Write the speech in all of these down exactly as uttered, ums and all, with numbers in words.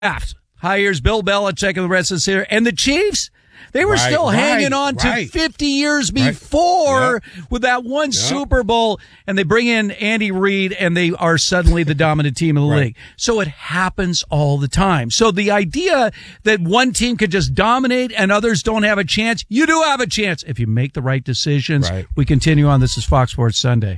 hires Bill Belichick and the rest of the year. And the Chiefs, they were right, still right, hanging on right. to fifty years before right. yep. with that one Yep. Super Bowl. And they bring in Andy Reid, and they are suddenly the dominant team in the Right. league. So it happens all the time. So the idea that one team could just dominate and others don't have a chance, you do have a chance if you make the right decisions. Right. We continue on. This is Fox Sports Sunday.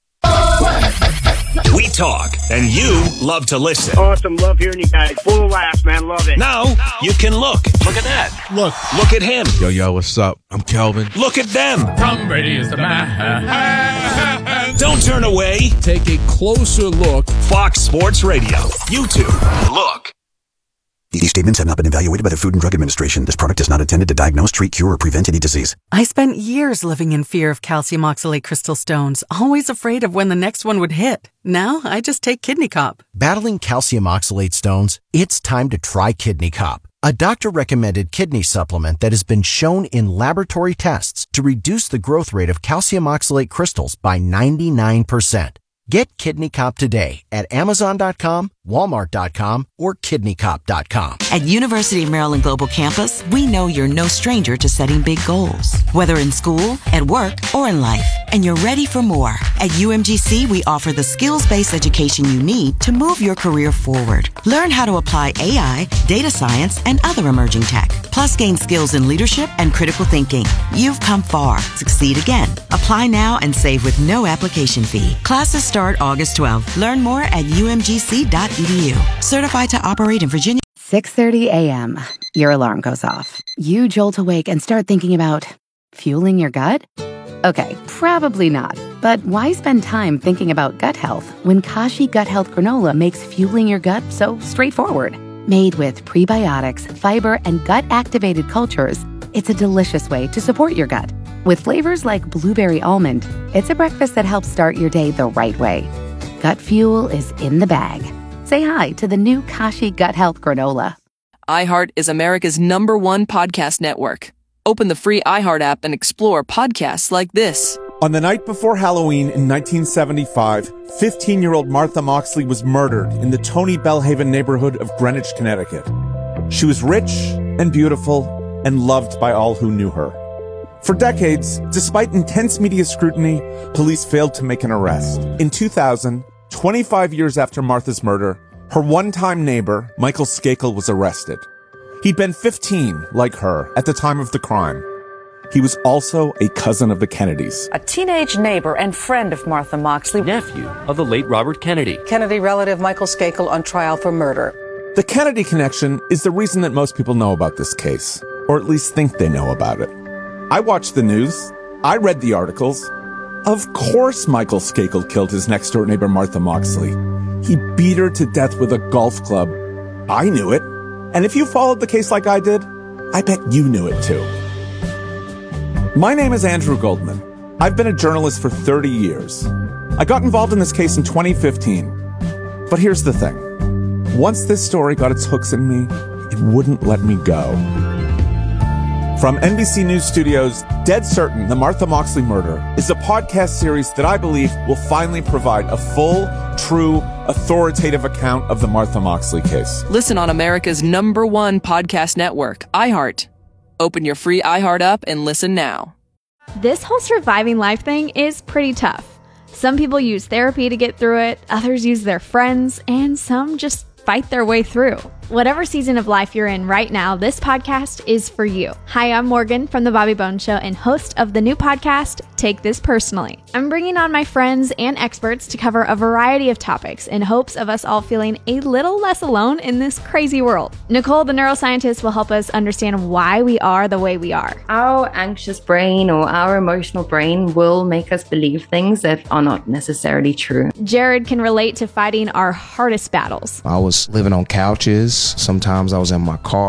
We talk, and you love to listen. Awesome. Love hearing you guys. Full of laughs, man. Love it. Now, you can look. Look at that. Look. Look at him. Yo, yo, what's up? I'm Kelvin. Look at them. Tom Brady is the man. Don't turn away. Take a closer look. Fox Sports Radio. YouTube. Look. These statements have not been evaluated by the Food and Drug Administration. This product is not intended to diagnose, treat, cure, or prevent any disease. I spent years living in fear of calcium oxalate crystal stones, always afraid of when the next one would hit. Now, I just take Kidney Cop. Battling calcium oxalate stones? It's time to try Kidney Cop, a doctor-recommended kidney supplement that has been shown in laboratory tests to reduce the growth rate of calcium oxalate crystals by ninety-nine percent. Get Kidney Cop today at Amazon dot com, Walmart dot com, or Kidney Cop dot com. At University of Maryland Global Campus, we know you're no stranger to setting big goals, whether in school, at work, or in life, and you're ready for more. At U M G C, we offer the skills-based education you need to move your career forward. Learn how to apply A I, data science, and other emerging tech, plus gain skills in leadership and critical thinking. You've come far. Succeed again. Apply now and save with no application fee. Classes start August twelfth. Learn more at U M G C dot E D U. Certified to operate in Virginia. six thirty a.m. Your alarm goes off. You jolt awake and start thinking about fueling your gut? Okay, probably not. But why spend time thinking about gut health when Kashi Gut Health Granola makes fueling your gut so straightforward? Made with prebiotics, fiber, and gut-activated cultures, it's a delicious way to support your gut. With flavors like blueberry almond, it's a breakfast that helps start your day the right way. Gut fuel is in the bag. Say hi to the new Kashi Gut Health Granola. iHeart is America's number one podcast network. Open the free iHeart app and explore podcasts like this. On the night before Halloween in nineteen seventy-five, fifteen-year-old Martha Moxley was murdered in the Tony Bellhaven neighborhood of Greenwich, Connecticut. She was rich and beautiful and loved by all who knew her. For decades, despite intense media scrutiny, police failed to make an arrest. In two thousand, twenty-five years after Martha's murder, her one-time neighbor, Michael Skakel, was arrested. He'd been fifteen, like her, at the time of the crime. He was also a cousin of the Kennedys. A teenage neighbor and friend of Martha Moxley. Nephew of the late Robert Kennedy. Kennedy relative Michael Skakel on trial for murder. The Kennedy connection is the reason that most people know about this case, or at least think they know about it. I watched the news. I read the articles. Of course Michael Skakel killed his next-door neighbor Martha Moxley. He beat her to death with a golf club. I knew it. And if you followed the case like I did, I bet you knew it too. My name is Andrew Goldman. I've been a journalist for thirty years. I got involved in this case in twenty fifteen. But here's the thing. Once this story got its hooks in me, it wouldn't let me go. From N B C News Studios, Dead Certain, The Martha Moxley Murder is a podcast series that I believe will finally provide a full, true, authoritative account of the Martha Moxley case. Listen on America's number one podcast network, iHeart. Open your free iHeart app and listen now. This whole surviving life thing is pretty tough. Some people use therapy to get through it, others use their friends, and some just fight their way through. Whatever season of life you're in right now, this podcast is for you. Hi, I'm Morgan from The Bobby Bones Show and host of the new podcast, Take This Personally. I'm bringing on my friends and experts to cover a variety of topics in hopes of us all feeling a little less alone in this crazy world. Nicole, the neuroscientist, will help us understand why we are the way we are. Our anxious brain or our emotional brain will make us believe things that are not necessarily true. Jared can relate to fighting our hardest battles. I was living on couches. Sometimes I was in my car,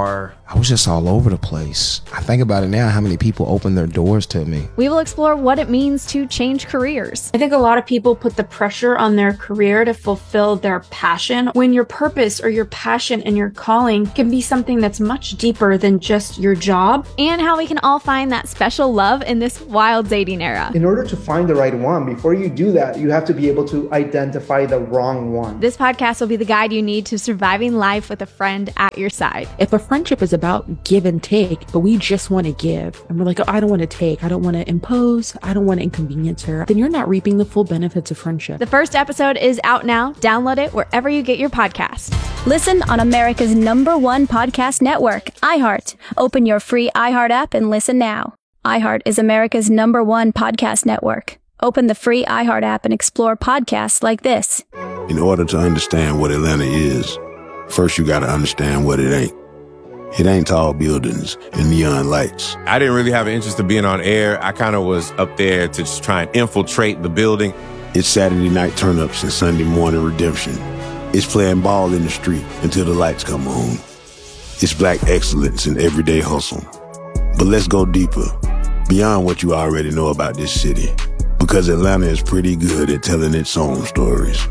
I was just all over the place. I think about it now, how many people opened their doors to me. We will explore what it means to change careers. I think a lot of people put the pressure on their career to fulfill their passion, when your purpose or your passion and your calling can be something that's much deeper than just your job. And how we can all find that special love in this wild dating era. In order to find the right one, before you do that, you have to be able to identify the wrong one. This podcast will be the guide you need to surviving life with a friend at your side. If a friendship is about give and take, but we just want to give, and we're like, oh, I don't want to take, I don't want to impose, I don't want to inconvenience her, then you're not reaping the full benefits of friendship. The first episode is out now. Download it wherever you get your podcasts. Listen on America's number one podcast network, iHeart. Open your free iHeart app and listen now. iHeart is America's number one podcast network. Open the free iHeart app and explore podcasts like this. In order to understand what Atlanta is, first you gotta understand what it ain't. It ain't tall buildings and neon lights. I didn't really have an interest in being on air. I kind of was up there to just try and infiltrate the building. It's Saturday night turn-ups and Sunday morning redemption. It's playing ball in the street until the lights come on. It's black excellence in everyday hustle. But let's go deeper, beyond what you already know about this city. Because Atlanta is pretty good at telling its own stories.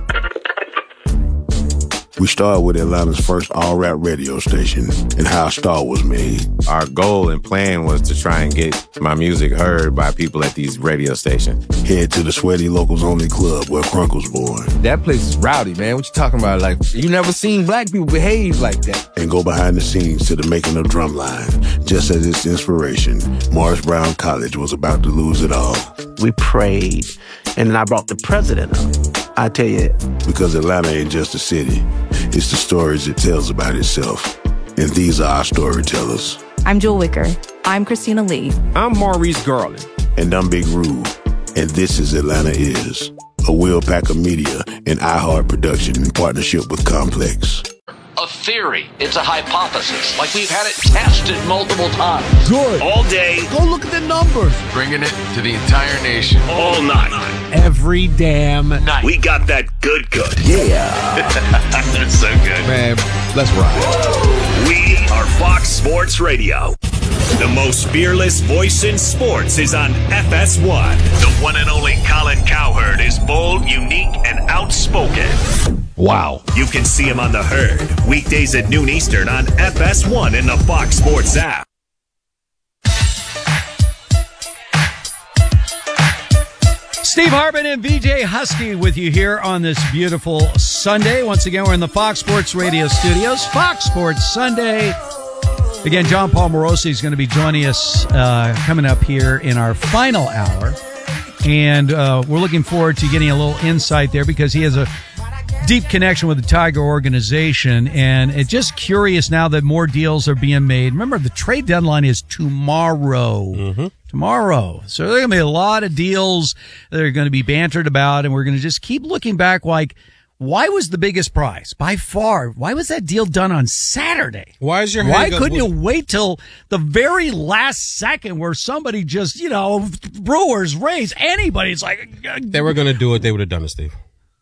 We started with Atlanta's first all-rap radio station and how a star was made. Our goal and plan was to try and get my music heard by people at these radio stations. Head to the Sweaty Locals Only Club where Crunk was born. That place is rowdy, man. What you talking about? Like, you never seen black people behave like that. And go behind the scenes to the making of Drumline. Just as its inspiration, Morris Brown College was about to lose it all. We prayed, and then I brought the president up. I tell you. Because Atlanta ain't just a city. It's the stories it tells about itself. And these are our storytellers. I'm Jewel Wicker. I'm Christina Lee. I'm Maurice Garland. And I'm Big Rube. And this is Atlanta Is, a Will Packer Media and iHeart production in partnership with Complex. A theory. It's a hypothesis. Like we've had it tested multiple times. Good. All day. Go look at the numbers. Bringing it to the entire nation. All night. Every damn night. We got that good good. Yeah. That's so good. Man, let's ride. We are Fox Sports Radio. The most fearless voice in sports is on F S one. The one and only Colin Cowherd is bold, unique, and outspoken. Wow. You can see him on The Herd, weekdays at noon Eastern on F S one in the Fox Sports app. Steve Harbin and V J Husky with you here on this beautiful Sunday. Once again, we're in the Fox Sports Radio studios. Fox Sports Sunday. Again, John Paul Morosi is going to be joining us uh, coming up here in our final hour. And uh, we're looking forward to getting a little insight there because he has a deep connection with the Tiger organization. And it's just curious now that more deals are being made. Remember, the trade deadline is tomorrow. Mm-hmm. Tomorrow. So there are going to be a lot of deals that are going to be bantered about. And we're going to just keep looking back like, why was the biggest prize by far? Why was that deal done on Saturday? Why is your Why hang-up couldn't with- you wait till the very last second where somebody just, you know, Brewers, Rays, anybody's like, they were going to do it, they would have done it, Steve.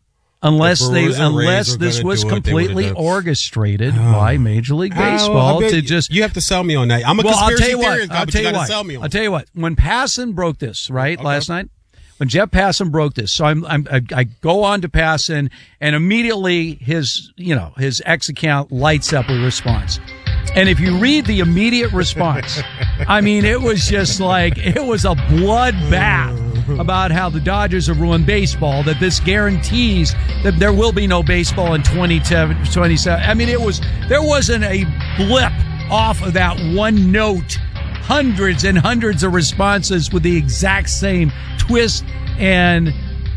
Unless The they, Brewers and Rays unless were this gonna was do it, they completely would've done it. orchestrated Oh. by Major League Oh, Baseball I bet to you- just. You have to sell me on that. I'm a well, I'll conspiracy tell you what. theorist, guy, I'll but tell you you got what. to sell me on I'll tell you what. When Passan broke this, right, Okay. last night, when Jeff Passan broke this, so I'm, I'm I, I go on to Passan, and immediately his, you know, his X account lights up with response. And if you read the immediate response, I mean, it was just like it was a bloodbath about how the Dodgers have ruined baseball. That this guarantees that there will be no baseball in twenty twenty-seven. I mean, it was there wasn't a blip off of that one note. Hundreds and hundreds of responses with the exact same twist, and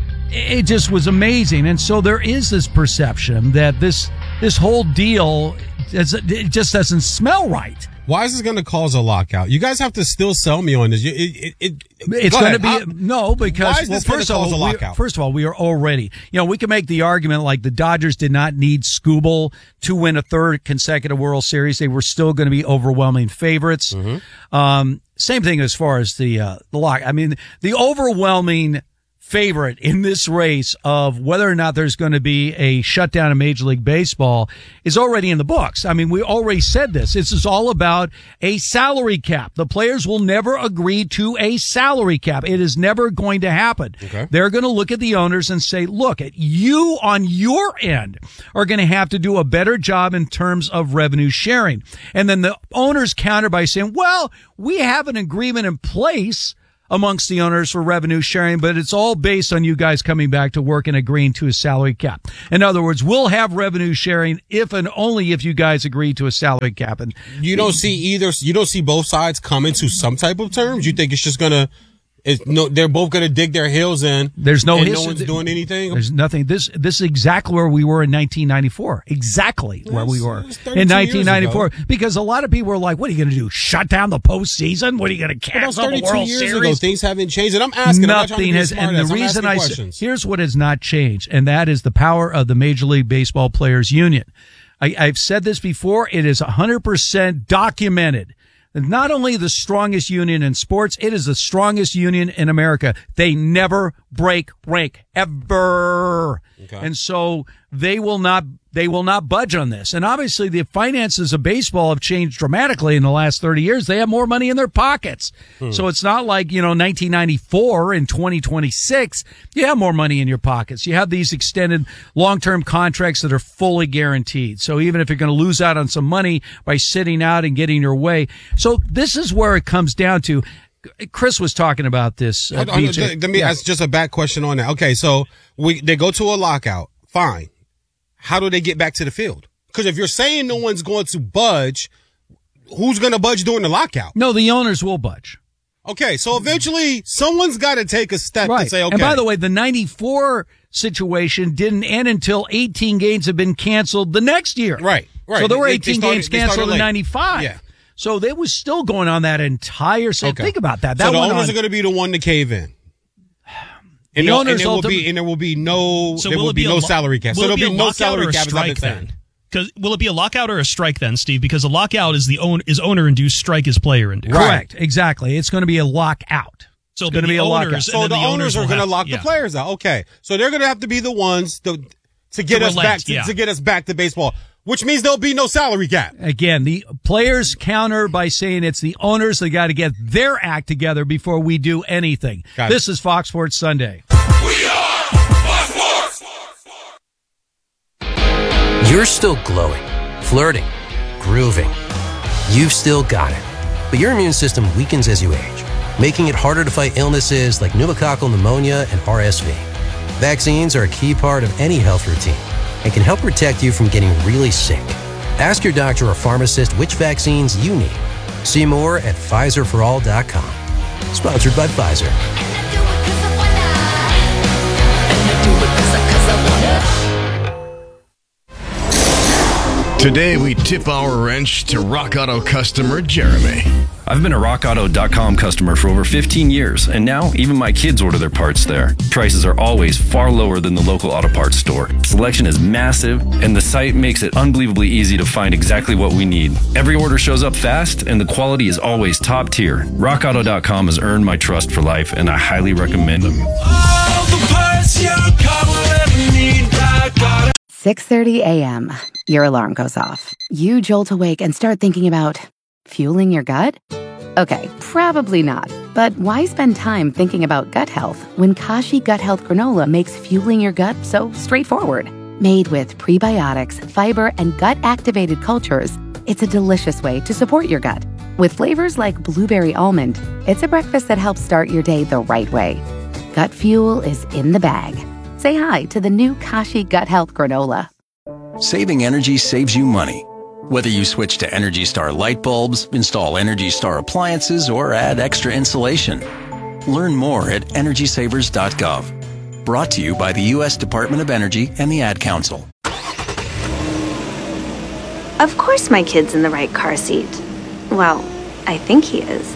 it just was amazing. And so there is this perception that this this whole deal is, it just doesn't smell right. Why is this going to cause a lockout? You guys have to still sell me on this. It, it, it, it's go going to ahead. be no because Why is well, this gonna first of cause all, a we, lockout? first of all, we are already. You know, we can make the argument like the Dodgers did not need Skubal to win a third consecutive World Series. They were still going to be overwhelming favorites. Mm-hmm. Um, same thing as far as the uh, the lock. I mean, the overwhelming favorite in this race of whether or not there's going to be a shutdown of Major League Baseball is already in the books. I mean, we already said this. This is all about a salary cap. The players will never agree to a salary cap. It is never going to happen. Okay. They're going to look at the owners and say, look, you on your end are going to have to do a better job in terms of revenue sharing. And then the owners counter by saying, well, we have an agreement in place amongst the owners for revenue sharing, but it's all based on you guys coming back to work and agreeing to a salary cap. In other words, we'll have revenue sharing if and only if you guys agree to a salary cap. And you don't see either. You don't see both sides coming to some type of terms. You think it's just gonna. It's no, they're both going to dig their heels in. There's no and history. No one's doing anything. There's nothing. This this is exactly where we were in nineteen ninety-four. Exactly where we were in nineteen ninety-four. Because a lot of people were like, "What are you going to do? Shut down the postseason? What are you going to cancel the World years Series?" Ago, things haven't changed, and I'm asking. Nothing I'm has. And the I'm reason I questions. here's what has not changed, and that is the power of the Major League Baseball Players Union. I, I've said this before. It is one hundred percent documented. Not only the strongest union in sports, it is the strongest union in America. They never break rank, ever. Okay. And so they will not, they will not budge on this. And obviously the finances of baseball have changed dramatically in the last thirty years. They have more money in their pockets. Hmm. So it's not like, you know, nineteen ninety-four and twenty twenty-six. You have more money in your pockets. You have these extended long-term contracts that are fully guaranteed. So even if you're going to lose out on some money by sitting out and getting your way. So this is where it comes down to. Chris was talking about this. Uh, I, I, let me ask just a back question on that. Okay, so we they go to a lockout. Fine. How do they get back to the field? Because if you're saying no one's going to budge, who's going to budge during the lockout? No, the owners will budge. Okay, so eventually someone's got to take a step right. and say, okay. And by the way, the ninety-four situation didn't end until eighteen games had been canceled the next year. Right, right. So there were they, eighteen they started, games canceled in ninety-five. Yeah. So they was still going on that entire season. Okay. Think about that. That so the went owners on. are going to be the one to cave in. And, the no, owners and there will ultim- be and there will be no so there will will it be, be no lo- salary cap. So will it there'll be be a no lockout salary or a cap. Is what strike I'm saying. then? Because will it be a lockout or a strike then, Steve? Because a lockout is the own is owner induced, strike is player induced. Correct. Exactly. It's going to be a lockout. So it's going to be a lockout. So the, the owners, owners are going to lock yeah. the players out. Okay. So they're going to have to be the ones to, to get to us relent, back to, yeah. to get us back to baseball, which means there'll be no salary cap. Again, the players counter by saying it's the owners that got to get their act together before we do anything. Got this it. is Fox Sports Sunday. We are Fox Sports. You're still glowing, flirting, grooving. You've still got it. But your immune system weakens as you age, making it harder to fight illnesses like pneumococcal pneumonia and R S V. Vaccines are a key part of any health routine and can help protect you from getting really sick. Ask your doctor or pharmacist which vaccines you need. See more at Pfizer for all dot com. Sponsored by Pfizer. Today we tip our wrench to Rock Auto customer Jeremy. I've been a rock auto dot com customer for over fifteen years, and now even my kids order their parts there. Prices are always far lower than the local auto parts store. Selection is massive, and the site makes it unbelievably easy to find exactly what we need. Every order shows up fast, and the quality is always top tier. rock auto dot com has earned my trust for life, and I highly recommend them. All the parts your car will ever need, Rock Auto. six thirty a.m. Your alarm goes off. You jolt awake and start thinking about fueling your gut? Okay, probably not. But why spend time thinking about gut health when Kashi Gut Health Granola makes fueling your gut so straightforward? Made with prebiotics, fiber, and gut-activated cultures, it's a delicious way to support your gut. With flavors like blueberry almond, it's a breakfast that helps start your day the right way. Gut fuel is in the bag. Say hi to the new Kashi Gut Health Granola. Saving energy saves you money. Whether you switch to Energy Star light bulbs, install Energy Star appliances, or add extra insulation. Learn more at energy savers dot gov. Brought to you by the U S Department of Energy and the Ad Council. Of course my kid's in the right car seat. Well, I think he is.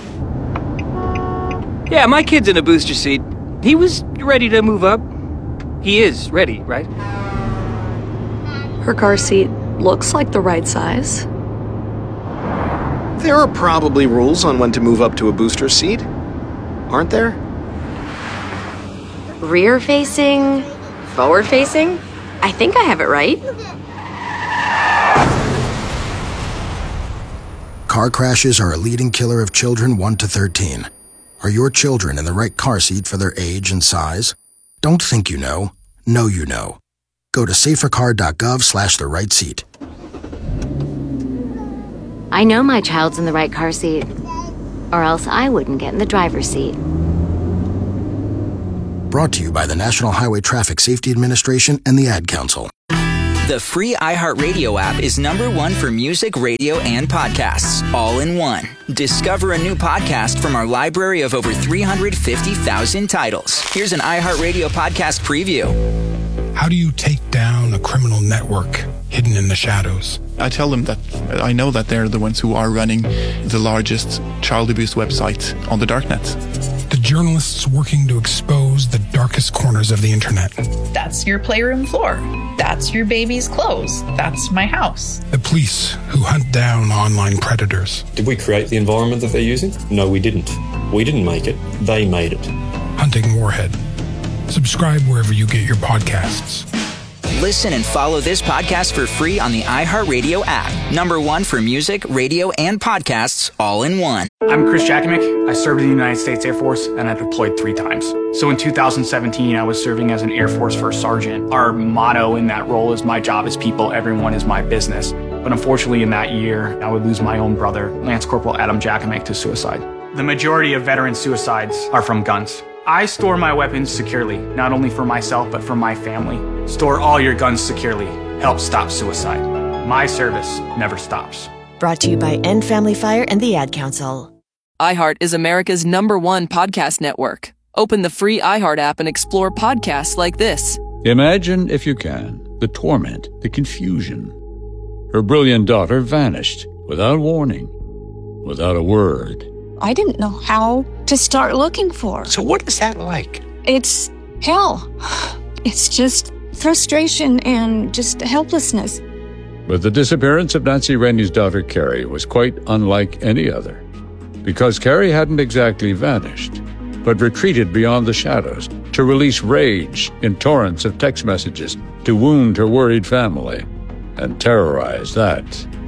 Yeah, my kid's in a booster seat. He was ready to move up. He is ready, right? Her car seat looks like the right size. There are probably rules on when to move up to a booster seat, aren't there? rear-facing, forward-facing. I think I have it right. Car crashes are a leading killer of children one to thirteen. Are your children in the right car seat for their age and size? Don't think you know. Know you know. Go to safercar.gov slash the right seat. I know my child's in the right car seat, or else I wouldn't get in the driver's seat. Brought to you by the National Highway Traffic Safety Administration and the Ad Council. The free iHeartRadio app is number one for music, radio, and podcasts, all in one. Discover a new podcast from our library of over three hundred fifty thousand titles. Here's an iHeartRadio podcast preview. How do you take down a criminal network hidden in the shadows? I tell them that I know that they're the ones who are running the largest child abuse website on the darknet. The journalists working to expose the darkest corners of the internet. That's your playroom floor. That's your baby's clothes. That's my house. The police who hunt down online predators. Did we create the environment that they're using? No, we didn't. We didn't make it. They made it. Hunting Warhead. Subscribe wherever you get your podcasts. Listen and follow this podcast for free on the iHeartRadio app. Number one for music, radio, and podcasts, all in one. I'm Chris Jakimick. I served in the United States Air Force, and I deployed three times. So in two thousand seventeen, I was serving as an Air Force First Sergeant. Our motto in that role is, my job is people, everyone is my business. But unfortunately, in that year, I would lose my own brother, Lance Corporal Adam Jakimick, to suicide. The majority of veteran suicides are from guns. I store my weapons securely, not only for myself, but for my family. Store all your guns securely. Help stop suicide. My service never stops. Brought to you by End Family Fire and the Ad Council. iHeart is America's number one podcast network. Open the free iHeart app and explore podcasts like this. Imagine, if you can, the torment, the confusion. Her brilliant daughter vanished without warning, without a word. I didn't know how to start looking for. So what is that like? It's hell. It's just frustration and just helplessness. But the disappearance of Nancy Rainey's daughter, Carrie, was quite unlike any other. Because Carrie hadn't exactly vanished, but retreated beyond the shadows to release rage in torrents of text messages to wound her worried family and terrorize that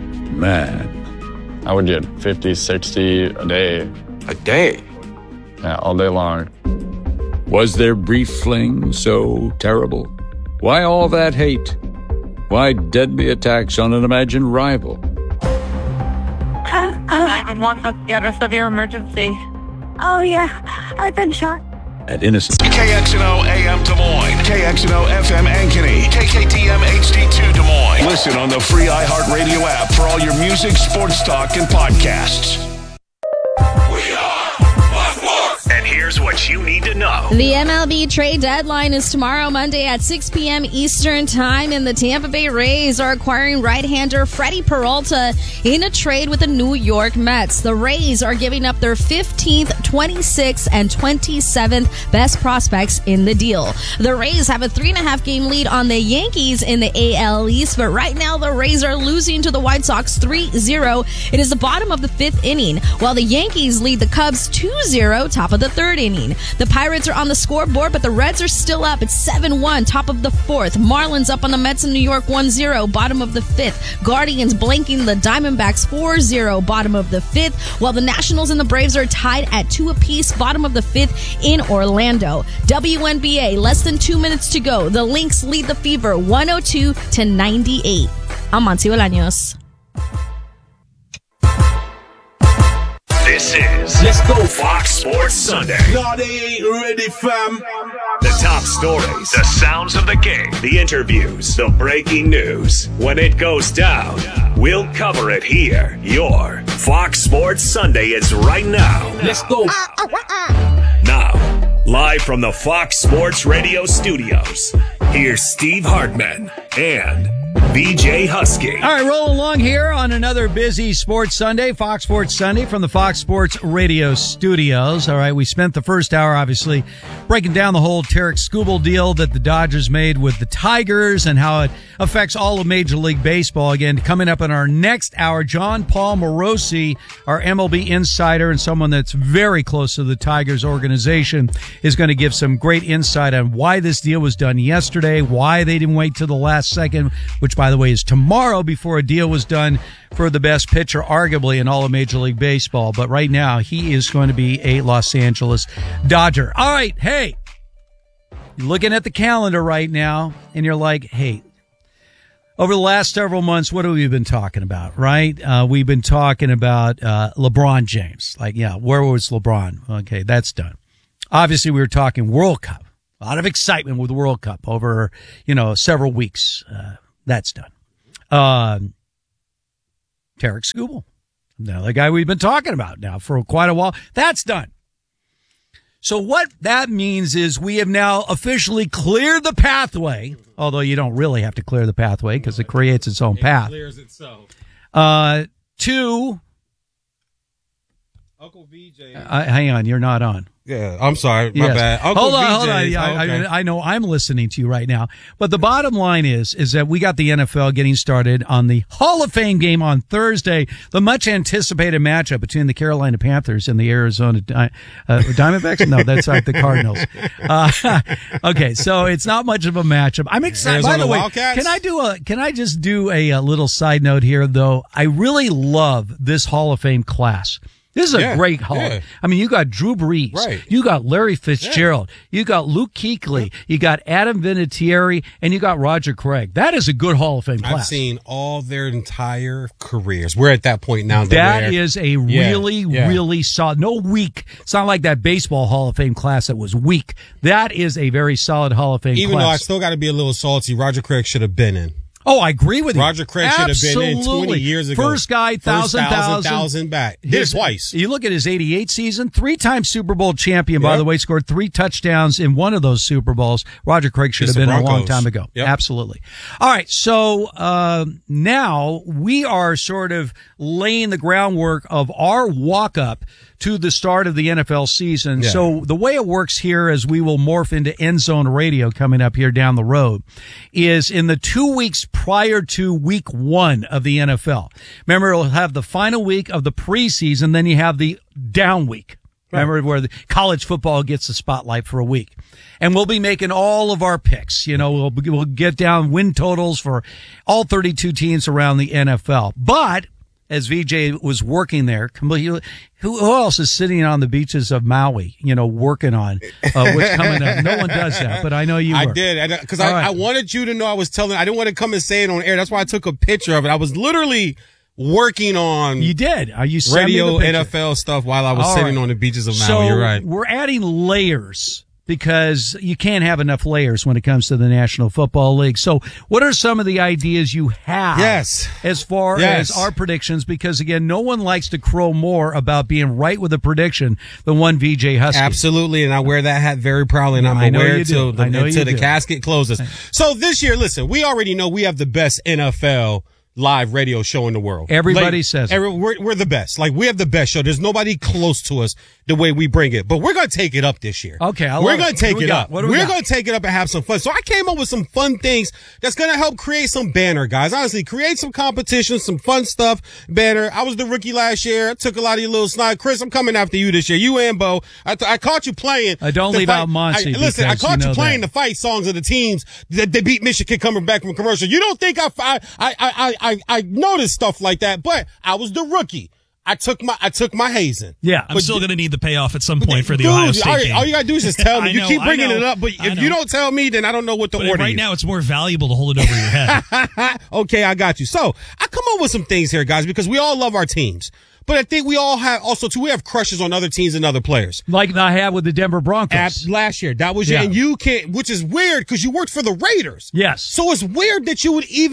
man. I would get fifty, sixty a day. A day? Yeah, all day long. Was their brief fling so terrible? Why all that hate? Why deadly attacks on an imagined rival? nine one one, let's get a severe emergency. Oh, yeah, I've been shot. At innocent. K X N O A M Des Moines, K X N O F M Ankeny, K K D M H D two Des Moines. Listen on the free iHeartRadio app for all your music, sports talk, and podcasts. We are Fox Sports. And here's what you need to know. The M L B trade deadline is tomorrow, Monday at six p.m. Eastern Time, and the Tampa Bay Rays are acquiring right-hander Freddie Peralta in a trade with the New York Mets. The Rays are giving up their fifteenth, twenty-sixth, and twenty-seventh best prospects in the deal. The Rays have a three and a half game lead on the Yankees in the A L East, but right now the Rays are losing to the White Sox three zero. It is the bottom of the fifth inning, while the Yankees lead the Cubs two zero, top of the third inning. The Pirates are on the scoreboard, but the Reds are still up. It's seven one, top of the fourth. Marlins up on the Mets in New York one zero, bottom of the fifth. Guardians blanking the Diamondbacks four zero, bottom of the fifth, while the Nationals and the Braves are tied at two apiece, bottom of the fifth in Orlando. W N B A, less than two minutes to go. The Lynx lead the Fever one oh two to ninety-eight. I'm Monty Bolaños. This is Let's Go Fox Sports Sunday. No, they ain't ready, fam. The top stories, the sounds of the game, the interviews, the breaking news. When it goes down, we'll cover it here. Your Fox Sports Sunday is right now. Let's go. Now, live from the Fox Sports Radio studios, here's Steve Hartman and V J Husky. All right, rolling along here on another busy Sports Sunday, Fox Sports Sunday from the Fox Sports Radio studios. All right, we spent the first hour, obviously, breaking down the whole Tarek Skubal deal that the Dodgers made with the Tigers and how it affects all of Major League Baseball. Again, coming up in our next hour, John Paul Morosi, our M L B insider and someone that's very close to the Tigers organization, is going to give some great insight on why this deal was done yesterday, why they didn't wait till the last second, which, by the way, is tomorrow before a deal was done for the best pitcher, arguably, in all of Major League Baseball. But right now, he is going to be a Los Angeles Dodger. All right, hey, you're looking at the calendar right now, and you're like, hey, over the last several months, what have we been talking about, right? Uh, we've been talking about uh, LeBron James. Like, yeah, where was LeBron? Okay, that's done. Obviously, we were talking World Cup. A lot of excitement with the World Cup over, you know, several weeks. Uh, that's done. Um, Tarek Skubal, the guy we've been talking about now for quite a while. That's done. So what that means is we have now officially cleared the pathway, although you don't really have to clear the pathway because it creates its own path. It clears itself. Uh, to Uncle V J. Uh, hang on, you're not on. Yeah, I'm sorry. My yes. bad. Uncle hold on, V J. hold on. Yeah, oh, okay. I, I know I'm listening to you right now. But the bottom line is, is that we got the N F L getting started on the Hall of Fame game on Thursday, the much anticipated matchup between the Carolina Panthers and the Arizona Di- uh, Diamondbacks. No, that's like the Cardinals. Uh, okay, so it's not much of a matchup. I'm excited. Arizona By the way, Wildcats? can I do a? Can I just do a, a little side note here, though? I really love this Hall of Fame class. This is a yeah, great Hall. Yeah. I mean, you got Drew Brees. Right. You got Larry Fitzgerald. Yeah. You got Luke Kuechly. Yeah. You got Adam Vinatieri. And you got Roger Craig. That is a good Hall of Fame class. I've seen all their entire careers. We're at that point now. That is a yeah, really, yeah. really solid. No weak. It's not like that baseball Hall of Fame class that was weak. That is a very solid Hall of Fame Even class. though I still got to be a little salty, Roger Craig should have been in. Oh, I agree with you. Roger Craig should have been in twenty years ago. First guy, thousand, First thousand, thousand, thousand back. Did it twice. You look at his eighty-eight season, three-time Super Bowl champion, by yep. the way, scored three touchdowns in one of those Super Bowls. Roger Craig should Just have been the a long time ago. Yep. Absolutely. All right, so uh, now we are sort of laying the groundwork of our walk-up to the start of the N F L season. Yeah. So the way it works here, as we will morph into End Zone Radio coming up here down the road, is in the two weeks prior to week one of the N F L. Remember, it'll have the final week of the preseason, then you have the down week. Remember, where the college football gets the spotlight for a week. And we'll be making all of our picks. You know, we'll, we'll get down win totals for all thirty-two teams around the N F L. But as V J was working there, who, who else is sitting on the beaches of Maui, you know, working on uh, what's coming up? No one does that, but I know you I were. did, because I, right. I wanted you to know I was telling, I didn't want to come and say it on air. That's why I took a picture of it. I was literally working on you did. Are you radio N F L stuff while I was All sitting right. on the beaches of Maui. So You're right. We're adding layers, because you can't have enough layers when it comes to the National Football League. So what are some of the ideas you have yes. as far yes. as our predictions? Because, again, no one likes to crow more about being right with a prediction than one V J Husky. Absolutely, and I wear that hat very proudly, and I'm I know aware you till do. the, I know until you the do. casket closes. So this year, listen, we already know we have the best N F L live radio show in the world. Everybody like, says it. every, we're, we're the best. Like, we have the best show. There's nobody close to us the way we bring it. But we're going to take it up this year. Okay, I love We're it. going to take What do we it got? up. What do we we're got? going to take it up and have some fun. So I came up with some fun things that's going to help create some banner, guys. Honestly, create some competition, some fun stuff, banner. I was the rookie last year. I took a lot of your little snide. Chris, I'm coming after you this year. You and Bo. I, th- I caught you playing. Uh, don't the leave fight. out Monty. I, listen, I because caught you, you, know playing that. the fight songs of the teams that they beat Michigan coming back from commercial. You don't think I, I, I, I, I, I noticed stuff like that, but I was the rookie. I took my I took my hazing. Yeah, I'm still going to need the payoff at some point for the Dude, Ohio State all, game. all you got to do is just tell me. I You know, keep I bringing know, it up, but I if know. you don't tell me, then I don't know what to But order right you. now, it's more valuable to hold it over your head. Okay, I got you. So I come up with some things here, guys, because we all love our teams. But I think we all have also too. We have crushes on other teams and other players. Like I had with the Denver Broncos At last year. That was Yeah. your, and you can't, which is weird because you worked for the Raiders. Yes. So it's weird that you would even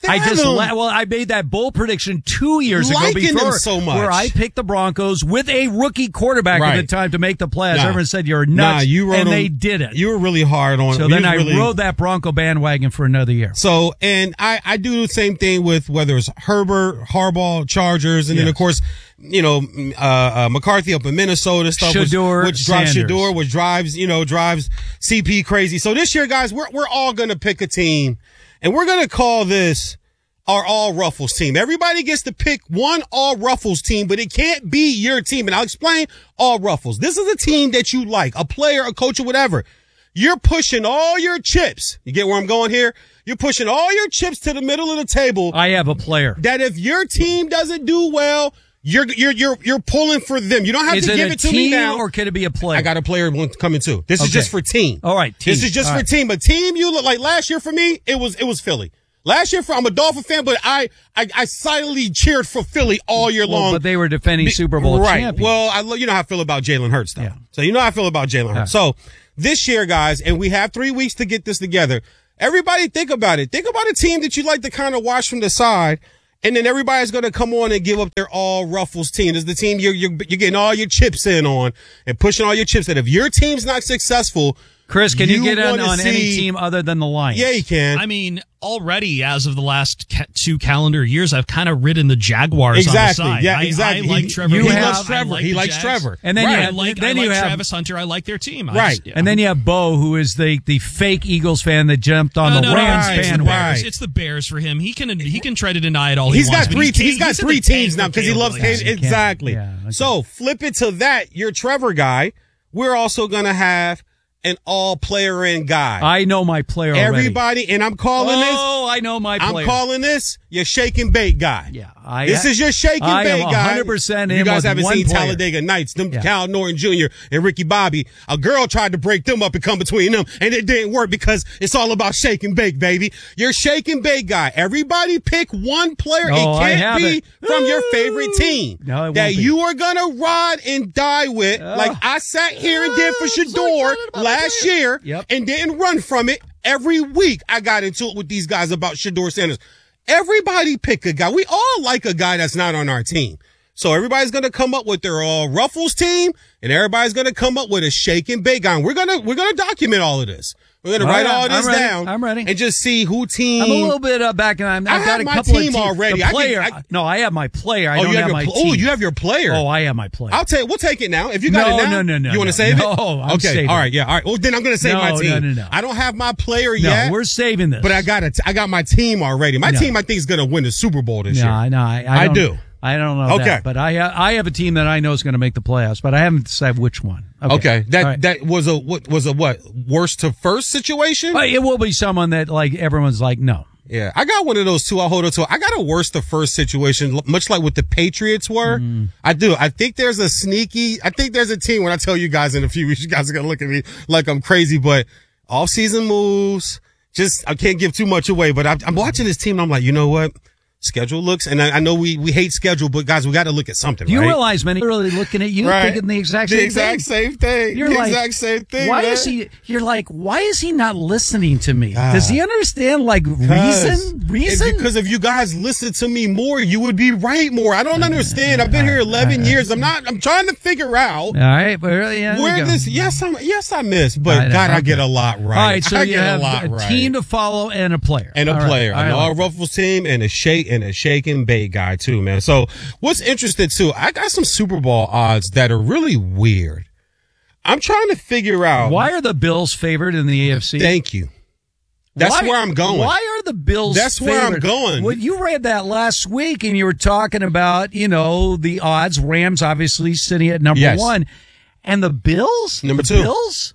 I just them. la- well, I made that bold prediction two years Liking ago before, them so much. where I picked the Broncos with a rookie quarterback Right. at the time to make the playoffs. Nah. Everyone said you're Nah, nuts, you wrote and them- they did it. You were really hard on. So you then I really, rode that Bronco bandwagon for another year. So, and I, I do the same thing with whether it's Herbert, Harbaugh, Chargers, and then Yes. of course, you know, uh, uh, McCarthy up in Minnesota stuff, Shador, which, which drives Sanders. Shador, which drives, you know, drives C P crazy. So this year, guys, we're, we're all going to pick a team and we're going to call this our all Ruffles team. Everybody gets to pick one all Ruffles team, but it can't be your team. And I'll explain all Ruffles. This is a team that you like, a player, a coach, or whatever. You're pushing all your chips. You get where I'm going here? You're pushing all your chips to the middle of the table. I have a player That if your team doesn't do well, you're you're you're you're pulling for them. You don't have Is to it give a it to team me now. or could it be a player? I got a player one coming too. This is Okay. just for team. All right, team. This is just All for right. team. But team, you look like last year for me, it was it was Philly. Last year, for I'm a Dolphin fan, but I I, I silently cheered for Philly all year Well, long. but they were defending Be- Super Bowl right. champions. Well, I lo- you know how I feel about Jalen Hurts, though. Yeah. So you know how I feel about Jalen Hurts. So this year, guys, and we have three weeks to get this together. Everybody think about it. Think about a team that you like to kind of watch from the side. And then everybody's going to come on and give up their all Ruffles team. This is the team you're, you're, you're getting all your chips in on and pushing all your chips in. If your team's not successful, Chris, can you, get in wanna on any see- team other than the Lions? Yeah, you can. I mean, already as of the last ca- two calendar years, I've kind of ridden the Jaguars Exactly. on the side. Yeah, I- exactly. I, like He- Trevor. he Lawrence. loves I Trevor. like He the likes Jags. Trevor. And then Right. you I have, like, then I you like have, Travis Hunter. I like their team. I Right. just, you and know. then you have Bo, who is the, the fake Eagles fan that jumped on no, the no, Rams no, it's the bandwagon. Bears. It's the Bears for him. He can he can try to deny it all he He's wants. got but three. he's, He's got he's in three the tank teams for now because he Caleb loves Williams. Caleb. Exactly. Yeah, okay. So flip it to that. Your Trevor guy. We're also gonna have an all player in guy. I know my player already. Everybody, and I'm calling this. Oh, I know my player. I'm calling this your shake and bake guy. Yeah, I, This is your shake and I bake am guy. one hundred percent You in guys with haven't one seen player. Talladega Nights. Them Yeah. Cal Norton Junior and Ricky Bobby. A girl tried to break them up and come between them, and it didn't work because it's all about shake and bake, baby. Your shake and bake guy. Everybody pick one player. No, it I can't have be it. from your favorite team No, it won't that be. you are gonna ride and die with, like I sat here and did for Shador last year, Yep. and didn't run from it. Every week I got into it with these guys about Shador Sanders. Everybody pick a guy. We all like a guy that's not on our team. So everybody's going to come up with their all Ruffles team, and everybody's going to come up with a shake and bake guy. We're going to, we're going to document all of this. We're going to All write right, all I'm this ready. down. I'm ready. And just see who team. I'm a little bit uh, back, and I'm, I I've got have a my couple team of teams. already. The I can- player, I- no, I have my player. I Oh, don't you have, have, my your, team. oh, you have your player. Oh, I have my player. I'll take. We'll take it now. If you got No, it now, no, no, no, You want no. to save No, it? I'm okay. saving All it. right. Yeah. All right. Well, then I'm going to save No, my no, team. no, no. I don't have my player no, yet. we're saving this. But I got it. I got my team already. My No. team, I think, is going to win the Super Bowl this No, year. I know. I, I don't- do. I don't know Okay. that, but I ha- I have a team that I know is going to make the playoffs, but I haven't decided which one. Okay, that All right. that was a what was a what worst to first situation. But it will be someone that like everyone's like no. Yeah, I got one of those too. I'll hold it to. I got a worst to first situation, much like what the Patriots were. Mm. I do. I think there's a sneaky. I think there's a team. When I tell you guys in a few weeks, you guys are gonna look at me like I'm crazy. But off season moves. Just I can't give too much away. But I'm, I'm watching this team. And I'm like, you know what? Schedule looks, and I, I know we, we hate schedule, but guys, we got to look at something. Do you right? realize many are really looking at you Right. thinking the exact The same exact thing? same thing. You're The like, exact same thing, Why man. is he? You're like, why is he not listening to me? Ah. Does he understand like reason? Reason? Because if you guys listened to me more, you would be right more. I don't understand. I've been here eleven years. I'm not. I'm trying to figure out All right, well, yeah, where we go. this. Yes, I'm. Yes, I missed, but I know, God, I okay. get a lot right. All right, so I you get have a lot a right. team to follow and a player and a All right. player, All right, an I all like that. Ruffles team, and a shake and a shake and bake guy too, man. So what's interesting too? I got some Super Bowl odds that are really weird. I'm trying to figure out Why are the Bills favored in the A F C? Thank you. That's Why- where I'm going. Why are the Bills That's where I'm favored? going. Well, you read that last week and you were talking about, you know, the odds. Rams obviously sitting at number Yes. one. And the Bills? Number The two. Bills?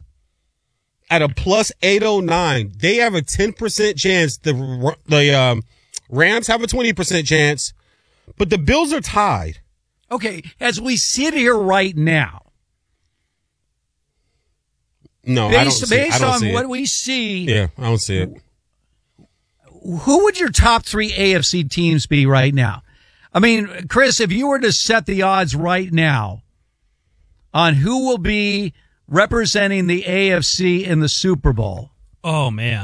At a plus eight oh nine, they have a ten percent chance. The the um, Rams have a twenty percent chance, but the Bills are tied. Okay, as we sit here right now, No, I don't based, see it. I based don't on see what it. we see, Yeah, I don't see it. who would your top three A F C teams be right now? I mean, Chris, if you were to set the odds right now on who will be representing the A F C in the Super Bowl, Oh man,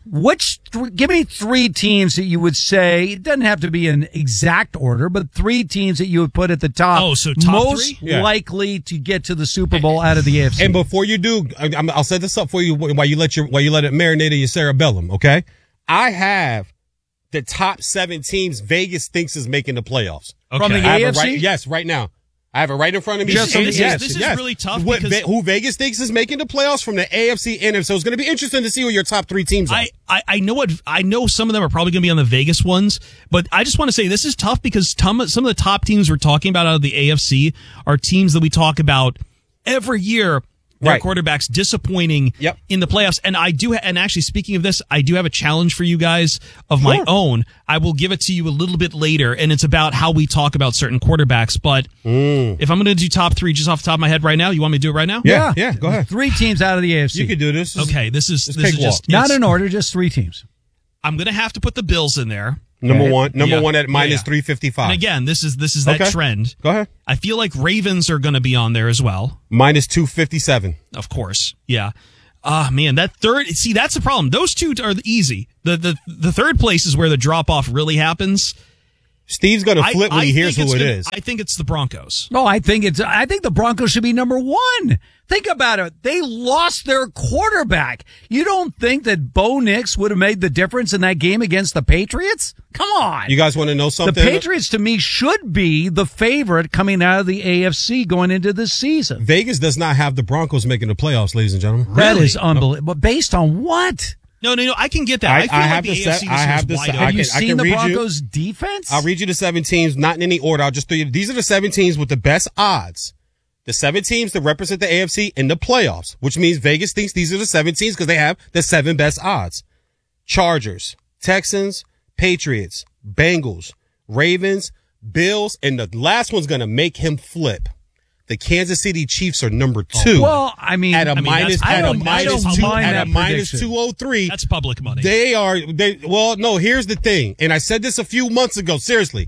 Which th- give me three teams that you would say, it doesn't have to be in exact order, but three teams that you would put at the top. Oh, so top most three? Yeah. likely to get to the Super Bowl out of the A F C. And before you do, I- I'm- I'll set this up for you while you let your while you let it marinate in your cerebellum. Okay, I have the top seven teams Vegas thinks is making the playoffs. From the I have it A F C? right- yes, right now. I have it right in front of me. Just And this is- yes, this is yes. really tough What, because- Ve- who Vegas thinks is making the playoffs from the A F C and N F C. So it's going to be interesting to see what your top three teams are. I, I, I know what I know. Some of them are probably going to be on the Vegas ones, but I just want to say this is tough because tom, some of the top teams we're talking about out of the A F C are teams that we talk about every year. Their Right. quarterbacks disappointing Yep. in the playoffs, and I do. Ha- and actually, speaking of this, I do have a challenge for you guys of my Sure. own. I will give it to you a little bit later, and it's about how we talk about certain quarterbacks. But Mm. if I'm going to do top three just off the top of my head right now, you want me to do it right now? Yeah, yeah, go ahead. Three teams out of the A F C. You could do this. Okay, this is Let's this is cakewalk. just Not it's- in order, just three teams. I'm going to have to put the Bills in there. Number Okay. one, number Yeah. one at minus Yeah, yeah. three fifty And five. again, this is this is that Okay. trend. Go ahead. I feel like Ravens are going to be on there as well. Minus two fifty seven. Of course, yeah. Ah, man, that third. See, that's the problem. Those two are easy. The the the third place is where the drop off really happens. Steve's going to I- flip when I he hears think who it's it gonna- is. I think it's the Broncos. No, I think it's. I think the Broncos should be number one. Think about it. They lost their quarterback. You don't think that Bo Nix would have made the difference in that game against the Patriots? Come on. You guys want to know the something? Patriots, to me, should be the favorite coming out of the A F C going into this season. Vegas does not have the Broncos making the playoffs, ladies and gentlemen. That Really? is unbelievable. But based on what? No, no, no. I can get that. I- I, feel I like have the the A F set- C I this have year's the wide set- open. I Have you can- I seen can the read you- Broncos' defense? I'll read you the seven teams, not in any order. I'll just throw you. These are the seven teams with the best odds. The seven teams that represent the A F C in the playoffs, which means Vegas thinks these are the seven teams because they have the seven best odds. Chargers, Texans, Patriots, Bengals, Ravens, Bills, and the last one's going to make him flip. The Kansas City Chiefs are number two. Well, I mean, at a I mean, minus, that's- I at a don't- I minus don't two, mind at a that minus prediction. two oh three. That's public money. They are, they, well, no, here's the thing. And I said this a few months ago, seriously.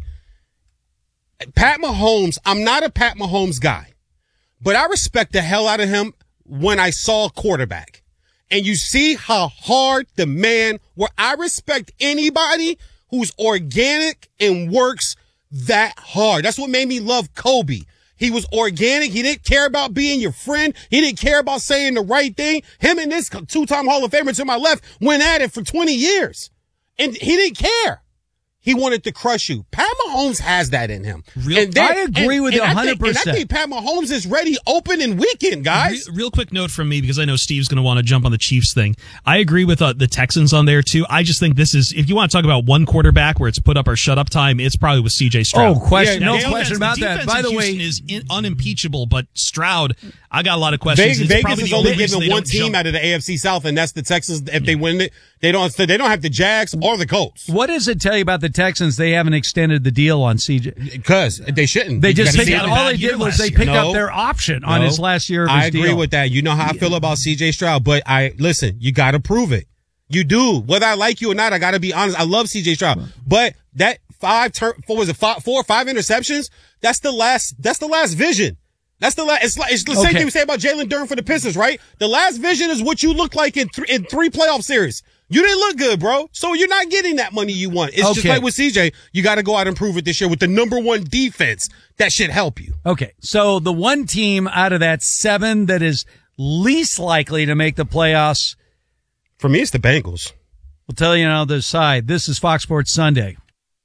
Pat Mahomes, I'm not a Pat Mahomes guy, but I respect the hell out of him when I saw quarterback. And you see how hard the man, where I respect anybody who's organic and works that hard. That's what made me love Kobe. He was organic. He didn't care about being your friend. He didn't care about saying the right thing. Him and this two-time Hall of Famer to my left went at it for twenty years. And he didn't care. He wanted to crush you. Pat Mahomes has that in him. Real- And they- I agree and- with and you I think- one hundred percent. And I think Pat Mahomes is ready, open, and weekend, guys. Re- real quick note from me because I know Steve's going to want to jump on the Chiefs thing. I agree with uh, the Texans on there too. I just think this is, if you want to talk about one quarterback where it's put up or shut up time, it's probably with C J Stroud. Oh, question, Yeah, no the Defense- question about the that. defense By in the way, Houston is in, unimpeachable, but Stroud, I got a lot of questions. Vegas, It's Vegas probably is the only reason giving they one don't team jump. out of the A F C South, and that's the Texans. If they win it, they don't. So they don't have the Jags or the Colts. what does it tell you about the Texans? They haven't extended the deal on C J. Because they shouldn't. They You just gotta picked see up, it. all they bad year did was last they year. picked No. up their option on No. his last year of his I agree deal. with that. You know how I feel about C J Stroud, but I listen. You got to prove it. You do, whether I like you or not. I got to be honest. I love C J Stroud, but that five turn, four was it five, four or five interceptions? That's the last. That's the last vision. That's the last. It's like it's the same Okay. thing we say about Jalen Durham for the Pistons, right? The last vision is what you look like in th- in three playoff series. You didn't look good, bro. So you're not getting that money you want. It's just Okay. like with C J. You got to go out and prove it this year with the number one defense. That should help you. Okay, so the one team out of that seven that is least likely to make the playoffs, For me, it's the Bengals. we'll tell you on the other side. This is Fox Sports Sunday.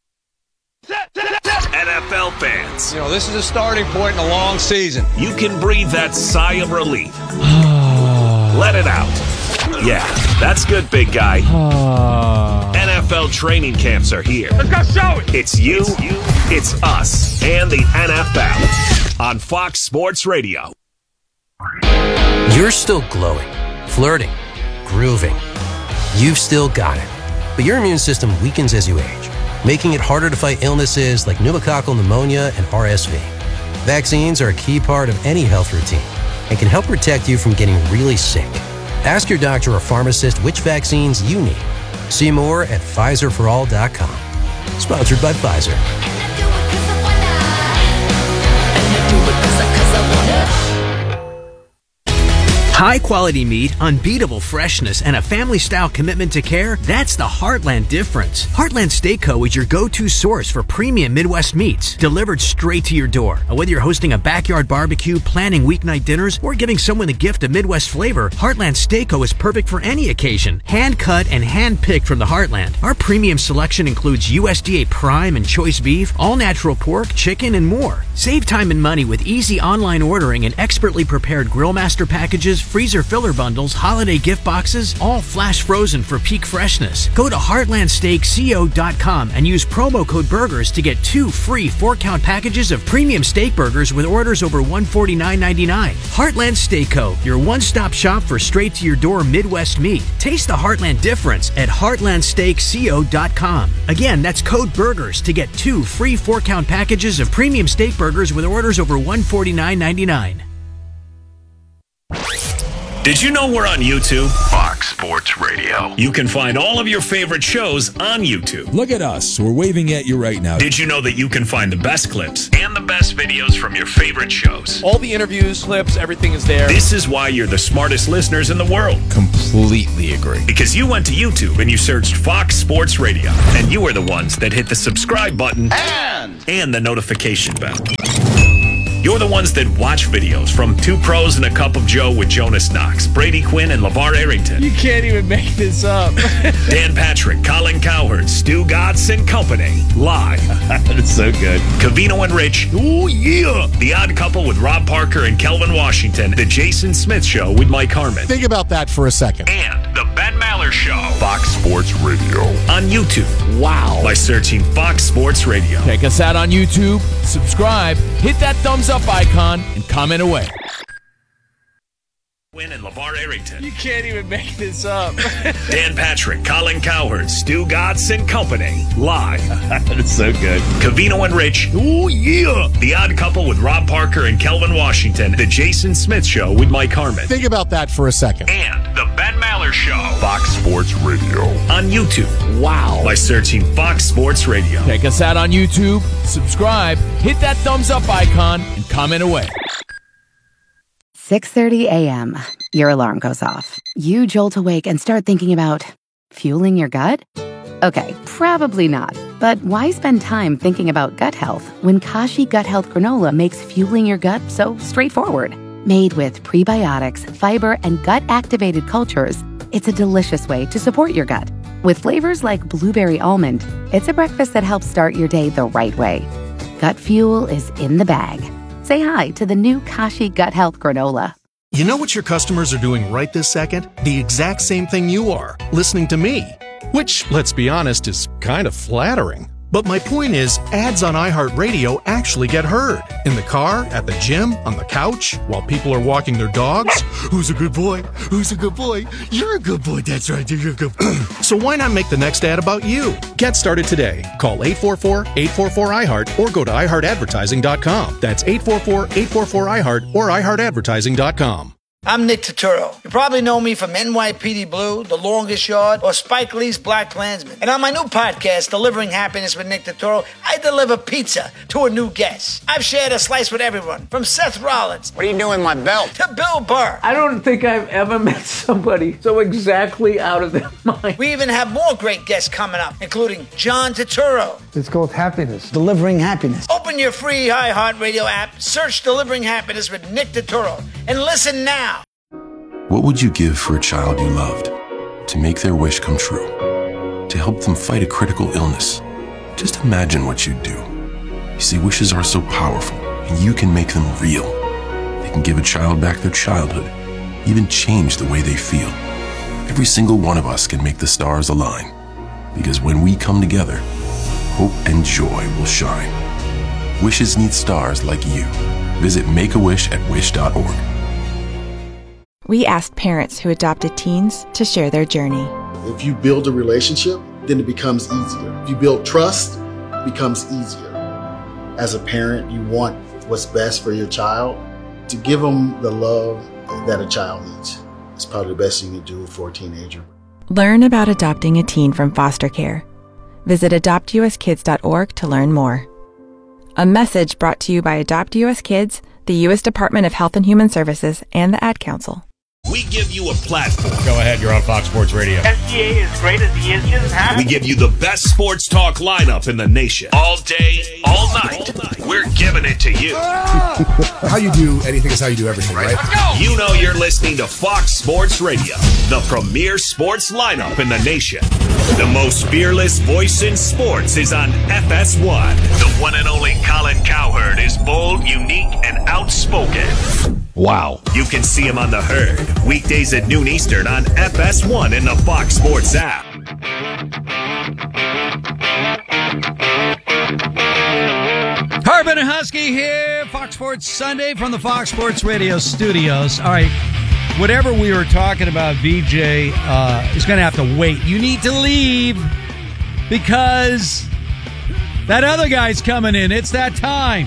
N F L fans, You know, this is a starting point in a long season. you can breathe that sigh of relief. Let it out. Yeah, that's good, big guy. N F L training camps are here. Let's go show it. It's you, it's us, and the N F L on Fox Sports Radio. You're still glowing, flirting, grooving. You've still got it. But your immune system weakens as you age, making it harder to fight illnesses like pneumococcal pneumonia and R S V. Vaccines are a key part of any health routine and can help protect you from getting really sick. Ask your doctor or pharmacist which vaccines you need. See more at Pfizer for all dot com. Sponsored by Pfizer. High-quality meat, unbeatable freshness, and a family-style commitment to care, that's the Heartland difference. Heartland Steak Co. is your go-to source for premium Midwest meats, delivered straight to your door. And whether you're hosting a backyard barbecue, planning weeknight dinners, or giving someone a gift of Midwest flavor, Heartland Steak Co. is perfect for any occasion. Hand-cut and hand-picked from the Heartland. Our premium selection includes U S D A Prime and Choice Beef, all-natural pork, chicken, and more. Save time and money with easy online ordering and expertly prepared Grillmaster packages, freezer filler bundles, holiday gift boxes, all flash frozen for peak freshness. Go to heartland steak co dot com and use promo code BURGERS to get two free four-count packages of premium steak burgers with orders over one hundred forty-nine ninety-nine. Heartland Steak Co., your one-stop shop for straight-to-your-door Midwest meat. Taste the Heartland difference at heartland steak co dot com. Again, that's code BURGERS to get two free four-count packages of premium steak burgers with orders over one hundred forty-nine ninety-nine. Did you know we're on YouTube? Fox Sports Radio. You can find all of your favorite shows on YouTube. Look at us. We're waving at you right now. Did you know that you can find the best clips and the best videos from your favorite shows? All the interviews, clips, everything is there. This is why you're the smartest listeners in the world. Completely agree. Because you went to YouTube and you searched Fox Sports Radio. And you are the ones that hit the subscribe button and, and the notification bell. You're the ones that watch videos from Two Pros and a Cup of Joe with Jonas Knox, Brady Quinn, and LeVar Arrington. You can't even make this up. Dan Patrick, Colin Cowherd, Stu Gatz and Company. Live. That's so good. Covino and Rich. Oh, yeah. The Odd Couple with Rob Parker and Kelvin Washington. The Jason Smith Show with Mike Harmon. Think about that for a second. And The Ben Maller Show. Fox Sports Radio. On YouTube. Wow. By searching Fox Sports Radio. Check us out on YouTube. Subscribe. Hit that thumbs up icon and comment away. Win and LeVar Arrington. You can't even make this up. Dan Patrick, Colin Cowherd, Stu Gatz and Company. Live. That's so good. Covino and Rich. Oh, yeah. The Odd Couple with Rob Parker and Kelvin Washington. The Jason Smith Show with Mike Harmon. Think about that for a second. And The Ben Maller Show. Fox Sports Radio. On YouTube. Wow. By searching Fox Sports Radio. Check us out on YouTube. Subscribe. Hit that thumbs up icon and comment away. six thirty a.m. Your alarm goes off. You jolt awake and start thinking about fueling your gut? Okay, probably not. But why spend time thinking about gut health when Kashi Gut Health Granola makes fueling your gut so straightforward? Made with prebiotics, fiber, and gut-activated cultures, it's a delicious way to support your gut. With flavors like blueberry almond, it's a breakfast that helps start your day the right way. Gut fuel is in the bag. Say hi to the new Kashi Gut Health Granola. You know what your customers are doing right this second? The exact same thing you are, listening to me. Which, let's be honest, is kind of flattering. But my point is, ads on iHeartRadio actually get heard. In the car, at the gym, on the couch, while people are walking their dogs. Who's a good boy? Who's a good boy? You're a good boy, that's right, you're a good boy. So why not make the next ad about you? Get started today. Call eight four four, eight four four, I heart or go to i heart advertising dot com. That's eight four four, eight four four, I heart or i heart advertising dot com. I'm Nick Turturro. You probably know me from N Y P D Blue, The Longest Yard, or Spike Lee's Black Klansman. And on my new podcast, Delivering Happiness with Nick Turturro, I deliver pizza to a new guest. I've shared a slice with everyone, from Seth Rollins. What are you doing with my belt? To Bill Burr. I don't think I've ever met somebody so exactly out of their mind. We even have more great guests coming up, including John Turturro. It's called Happiness. Delivering Happiness. Open your free iHeartRadio app, search Delivering Happiness with Nick Turturro, and listen now. What would you give for a child you loved? To make their wish come true? To help them fight a critical illness? Just imagine what you'd do. You see, wishes are so powerful, and you can make them real. They can give a child back their childhood, even change the way they feel. Every single one of us can make the stars align, because when we come together, hope and joy will shine. Wishes need stars like you. Visit Make a Wish at wish dot org. We asked parents who adopted teens to share their journey. If you build a relationship, then it becomes easier. If you build trust, it becomes easier. As a parent, you want what's best for your child. To give them the love that a child needs is probably the best thing you can do for a teenager. Learn about adopting a teen from foster care. Visit adopt u s kids dot org to learn more. A message brought to you by Adopt U S Kids, the U S Department of Health and Human Services, and the Ad Council. We give you a platform. Go ahead, you're on Fox Sports Radio. S G A is great as he is just half. We give you the best sports talk lineup in the nation. All day, all night. We're giving it to you. How you do anything is how you do everything, right? Let's go. You know you're listening to Fox Sports Radio, the premier sports lineup in the nation. The most fearless voice in sports is on F S one. The one and only Colin Cowherd is bold, unique, and outspoken. Wow. You can see him on The Herd, weekdays at noon Eastern on F S one in the Fox Sports app. Harbin and Husky here, Fox Sports Sunday from the Fox Sports Radio studios. All right, whatever we were talking about, V J uh, is going to have to wait. You need to leave because that other guy's coming in. It's that time.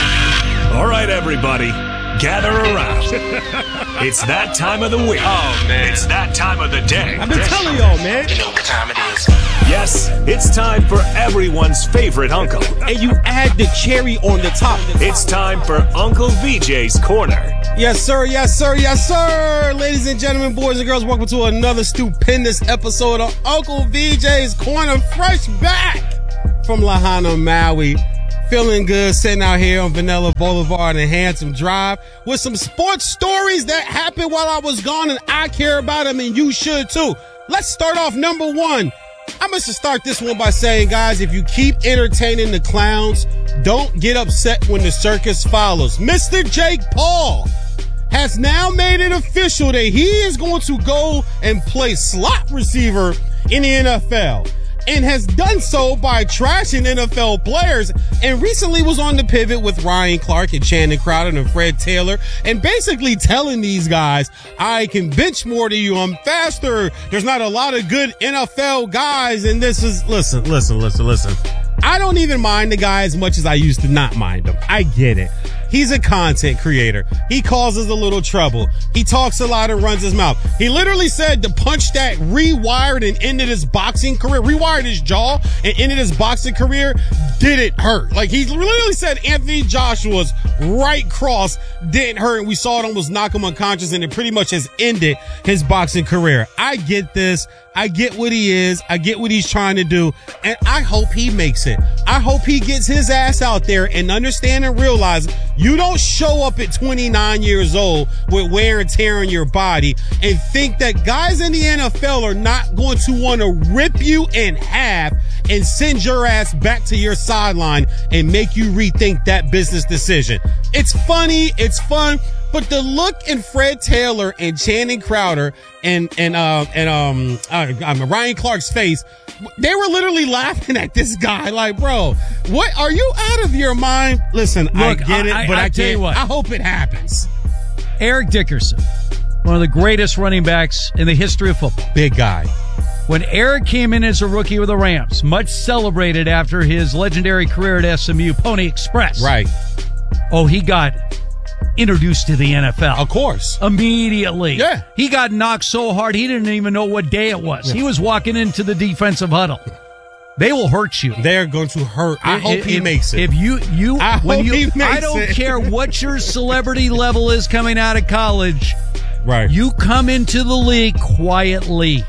All right, everybody, gather around. It's that time of the week. Oh, man. It's that time of the day. I've been telling y'all, man. You know what time it is. Yes, it's time for everyone's favorite uncle. And you add the cherry on the top. It's time for Uncle V J's Corner. Yes, sir. Yes, sir. Yes, sir. Ladies and gentlemen, boys and girls, welcome to another stupendous episode of Uncle V J's Corner. Fresh back from Lahaina, Maui. Feeling good, sitting out here on Vanilla Boulevard and Handsome Drive with some sports stories that happened while I was gone, and I care about them, and you should too. Let's start off number one. I'm going to start this one by saying, guys, if you keep entertaining the clowns, don't get upset when the circus follows. Mister Jake Paul has now made it official that he is going to go and play slot receiver in the N F L. And has done so by trashing N F L players, and recently was on the pivot with Ryan Clark and Channing Crowder and Fred Taylor, and basically telling these guys, I can bench more to you, I'm faster, there's not a lot of good N F L guys, and this is, listen, listen, listen, listen. I don't even mind the guy as much as I used to not mind him. I get it. He's a content creator. He causes a little trouble. He talks a lot and runs his mouth. He literally said the punch that rewired and ended his boxing career, rewired his jaw and ended his boxing career, didn't hurt. Like, he literally said Anthony Joshua's right cross didn't hurt, and we saw it almost knock him unconscious, and it pretty much has ended his boxing career. I get this. I get what he is. I get what he's trying to do. And I hope he makes it. I hope he gets his ass out there and understand and realize you don't show up at twenty-nine years old with wear and tear on your body and think that guys in the N F L are not going to want to rip you in half and send your ass back to your sideline and make you rethink that business decision. It's funny. It's fun. But the look in Fred Taylor and Channing Crowder and and uh, and um uh, Ryan Clark's face, they were literally laughing at this guy. Like, bro, what are you out of your mind? Listen, Look, I get it, I, but I, I, I tell you what, I hope it happens. Eric Dickerson, one of the greatest running backs in the history of football, big guy. When Eric came in as a rookie with the Rams, much celebrated after his legendary career at S M U, Pony Express. Right. Oh, he got introduced to the N F L. Of course. Immediately. Yeah. He got knocked so hard he didn't even know what day it was. Yeah. He was walking into the defensive huddle. They will hurt you. They're going to hurt. I if, hope he if, makes it. If you, you, I when hope you, he makes I don't it. care what your celebrity level is coming out of college. Right. You come into the league quietly.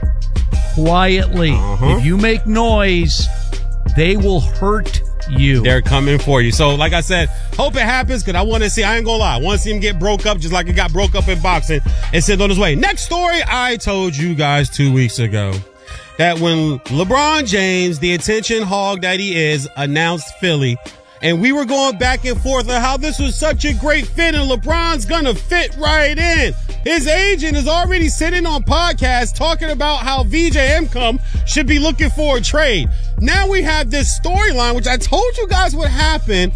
Quietly. Uh-huh. If you make noise, they will hurt you. They're coming for you. So, like I said, hope it happens, because I want to see, I ain't gonna lie, I want to see him get broke up just like it got broke up in boxing and sent on his way. Next story, I told you guys two weeks ago that when LeBron James, the attention hog that he is, announced Philly, and we were going back and forth on how this was such a great fit and LeBron's gonna fit right in. His agent is already sitting on podcasts talking about how V J Income should be looking for a trade. Now we have this storyline, which I told you guys would happen.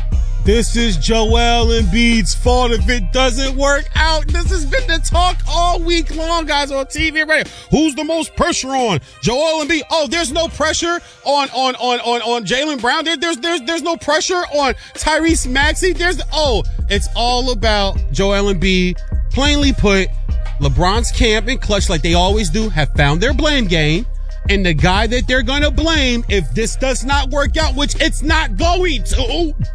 This is Joel Embiid's fault if it doesn't work out. This has been the talk all week long, guys, on T V and radio. Who's the most pressure on? Joel Embiid. Oh, there's no pressure on on on on, on Jaylen Brown. There, there's there's there's no pressure on Tyrese Maxey. There's oh, it's all about Joel Embiid. Plainly put, LeBron's camp and Clutch, like they always do, have found their blame game. And the guy that they're going to blame if this does not work out, which it's not going to,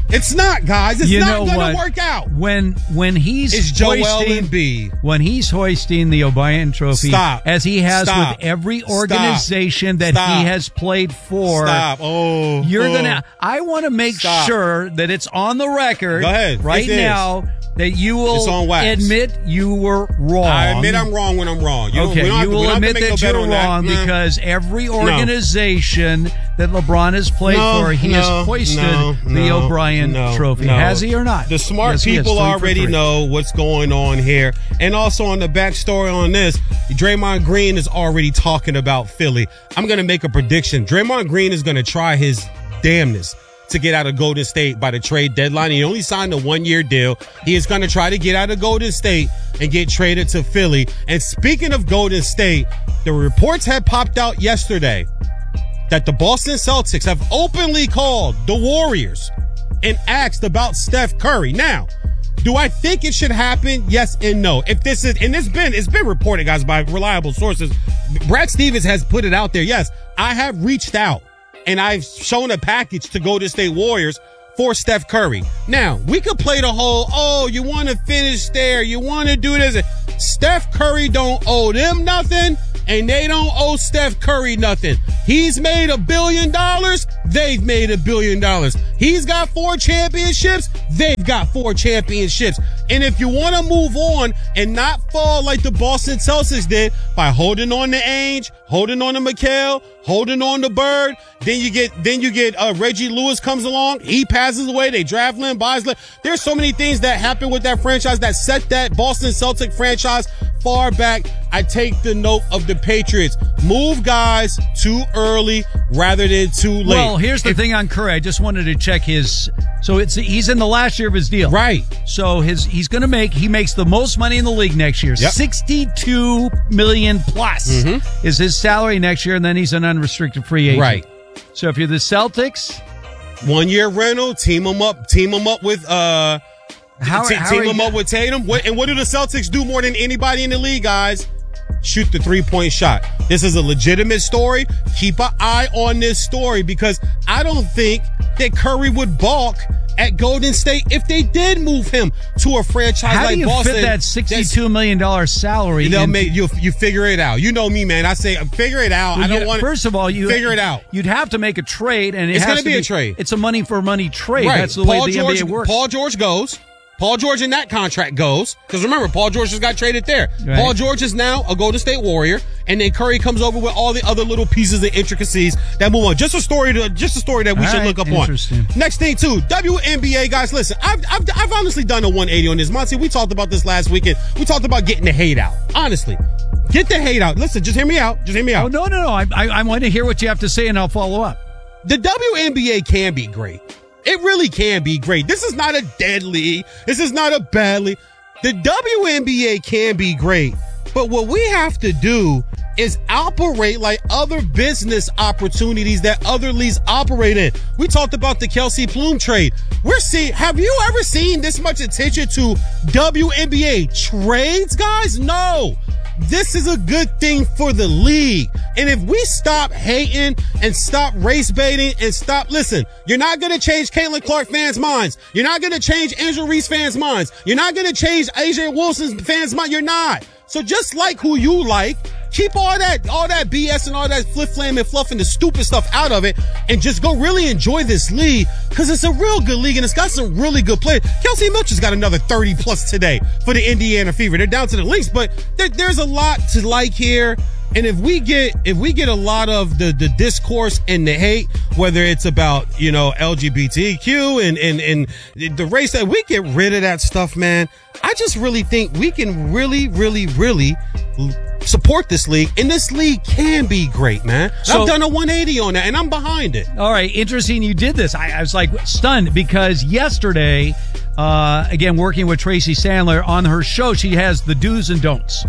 It's not, guys. It's you not know going what? to work out. When when he's It's Joel hoisting, Embiid. when he's hoisting the O'Brien Trophy, Stop. as he has Stop. with every Stop. organization that Stop. he has played for. Stop. Oh, You're oh. gonna. I want to make Stop. sure that it's on the record. Go ahead. right Yes, it now that you will It's on wax. admit you were wrong. I admit I'm wrong when I'm wrong. You don't- okay, we don't have you to- we will don't have to admit make no that bet you're on that. wrong Nah. because every organization that LeBron has played No, for, he no, has hoisted no, the no, O'Brien no, Trophy. no. Has he or not? The smart Yes, he has. people Three for already three. know what's going on here. And also on the backstory on this, Draymond Green is already talking about Philly. I'm going to make a prediction. Draymond Green is going to try his damnness to get out of Golden State by the trade deadline. He only signed a one-year deal. He is going to try to get out of Golden State and get traded to Philly. And speaking of Golden State, the reports had popped out yesterday that the Boston Celtics have openly called the Warriors and asked about Steph Curry. Now, do I think it should happen? Yes and no. If this is, and it's been, it's been reported, guys, by reliable sources. Brad Stevens has put it out there. Yes, I have reached out and I've shown a package to Golden State Warriors for Steph Curry. Now, we could play the whole, oh, you want to finish there, you want to do this. Steph Curry don't owe them nothing, and they don't owe Steph Curry nothing. He's made a billion dollars. They've made a billion dollars. He's got four championships. They've got four championships. And if you want to move on and not fall like the Boston Celtics did by holding on to Ainge, holding on to McHale, holding on to Bird, then you get, then you get, uh, Reggie Lewis comes along. He passes away. They draft Len Bisley. There's so many things that happen with that franchise that set that Boston Celtic franchise far back. I take the note of the Patriots. Move guys too early rather than too late. Well, here's the If- thing on Curry. I just wanted to check his. So it's he's in the last year of his deal, right? So his he's going to make he makes the most money in the league next year, Yep. sixty-two million plus Mm-hmm. is his salary next year, and then he's an unrestricted free agent. Right. So if you're the Celtics, one year rental, team them up, team them up with uh, How- te- how team are them you- up with Tatum. What, and what do the Celtics do more than anybody in the league, guys? Shoot the three-point shot. This is a legitimate story. Keep an eye on this story because I don't think that Curry would balk at Golden State if they did move him to a franchise how like do you Boston. fit that sixty-two million dollar salary? They'll into- make you. You figure it out. You know me, man. I say figure it out. Well, I don't you- want. First of all, you figure it out. You'd have to make a trade, and it It's has gonna to be a trade. It's a money for money trade. Right. That's the Paul way the George, N B A works. Paul George goes. Paul George in that contract goes. Because remember, Paul George just got traded there. Right. Paul George is now a Golden State Warrior, and then Curry comes over with all the other little pieces and intricacies that move on. Just a story to, just a story that we All should right. look up Interesting. on. Next thing too, W N B A guys. Listen, I've, I've I've honestly done a one eighty on this. Monty, we talked about this last weekend. We talked about getting the hate out. Honestly, get the hate out. Listen, just hear me out. Just hear me out. Oh no, no, no! I, I I want to hear what you have to say, and I'll follow up. The W N B A can be great. It really can be great. This is not a dead league. This is not a bad league. The W N B A can be great. But what we have to do is operate like other business opportunities that other leagues operate in. We talked about the Kelsey Plume trade. We're seeing, have you ever seen this much attention to W N B A trades, guys? No. This is a good thing for the league. And if we stop hating and stop race baiting and stop, listen, you're not going to change Caitlin Clark fans' minds. You're not going to change Angel Reese fans' minds. You're not going to change A J Wilson's fans' mind. You're not. So just like who you like, keep all that, all that B S and all that flip flam and fluff and the stupid stuff out of it and just go really enjoy this league because it's a real good league and it's got some really good players. Kelsey Milcher's got another thirty plus today for the Indiana Fever. They're down to the Lynx, but there, there's a lot to like here. And if we get, if we get a lot of the, the discourse and the hate, whether it's about, you know, L G B T Q and, and, and the race, that we get rid of that stuff, man. I just really think we can really, really, really support this league, and this league can be great, man. So- I've done a one eighty on that, and I'm behind it. All right, interesting you did this. I, I was like stunned because yesterday, uh, again, working with Tracy Sandler on her show, she has the do's and don'ts.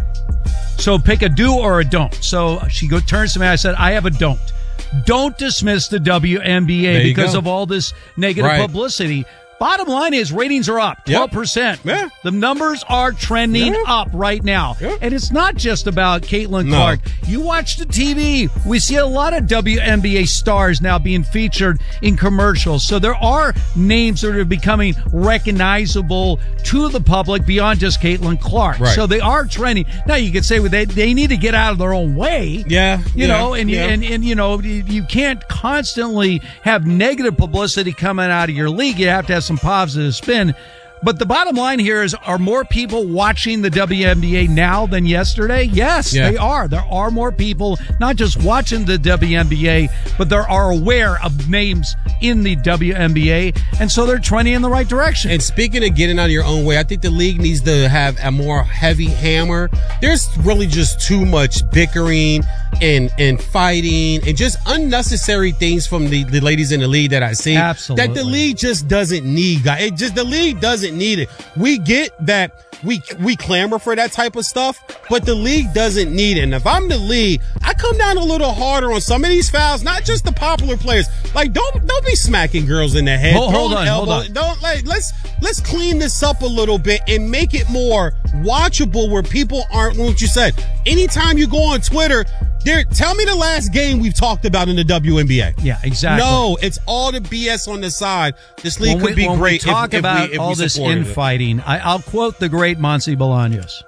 So pick a do or a don't. So she go turns to me. I said, I have a don't. Don't dismiss the W N B A There you because go. of all this negative Right. publicity. Bottom line is ratings are up twelve percent. Yep. Yeah. The numbers are trending Yeah. up right now. Yep. And it's not just about Caitlin No. Clark. You watch the T V, we see a lot of W N B A stars now being featured in commercials. So there are names that are becoming recognizable to the public beyond just Caitlin Clark. Right. So they are trending. Now you could say well, they they need to get out of their own way. Yeah. You yeah, know, and, you, yeah. and and you know, you, you can't constantly have negative publicity coming out of your league. You have to have some positive spin. But the bottom line here is, are more people watching the W N B A now than yesterday? Yes, Yeah. they are. There are more people not just watching the W N B A, but they are aware of names in the W N B A, and so they're trending in the right direction. And speaking of getting out of your own way, I think the league needs to have a more heavy hammer. There's really just too much bickering and and fighting and just unnecessary things from the, the ladies in the league that I see. Absolutely. That the league just doesn't need, guys. It just the league doesn't need it. We get that we we clamor for that type of stuff, but the league doesn't need it. And if I'm the league, I come down a little harder on some of these fouls, not just the popular players. Like don't don't be smacking girls in the head. Hold- hold throwing on, hold elbows. on. Don't like let's let's clean this up a little bit and make it more watchable where people aren't what you said. Anytime you go on Twitter, there tell me the last game we've talked about in the W N B A. Yeah, exactly. No, it's all the B S on the side. This league when could we, be when great we talk if, if about we, if all we this supported it. infighting. I, I'll quote the great Monty Bolaños.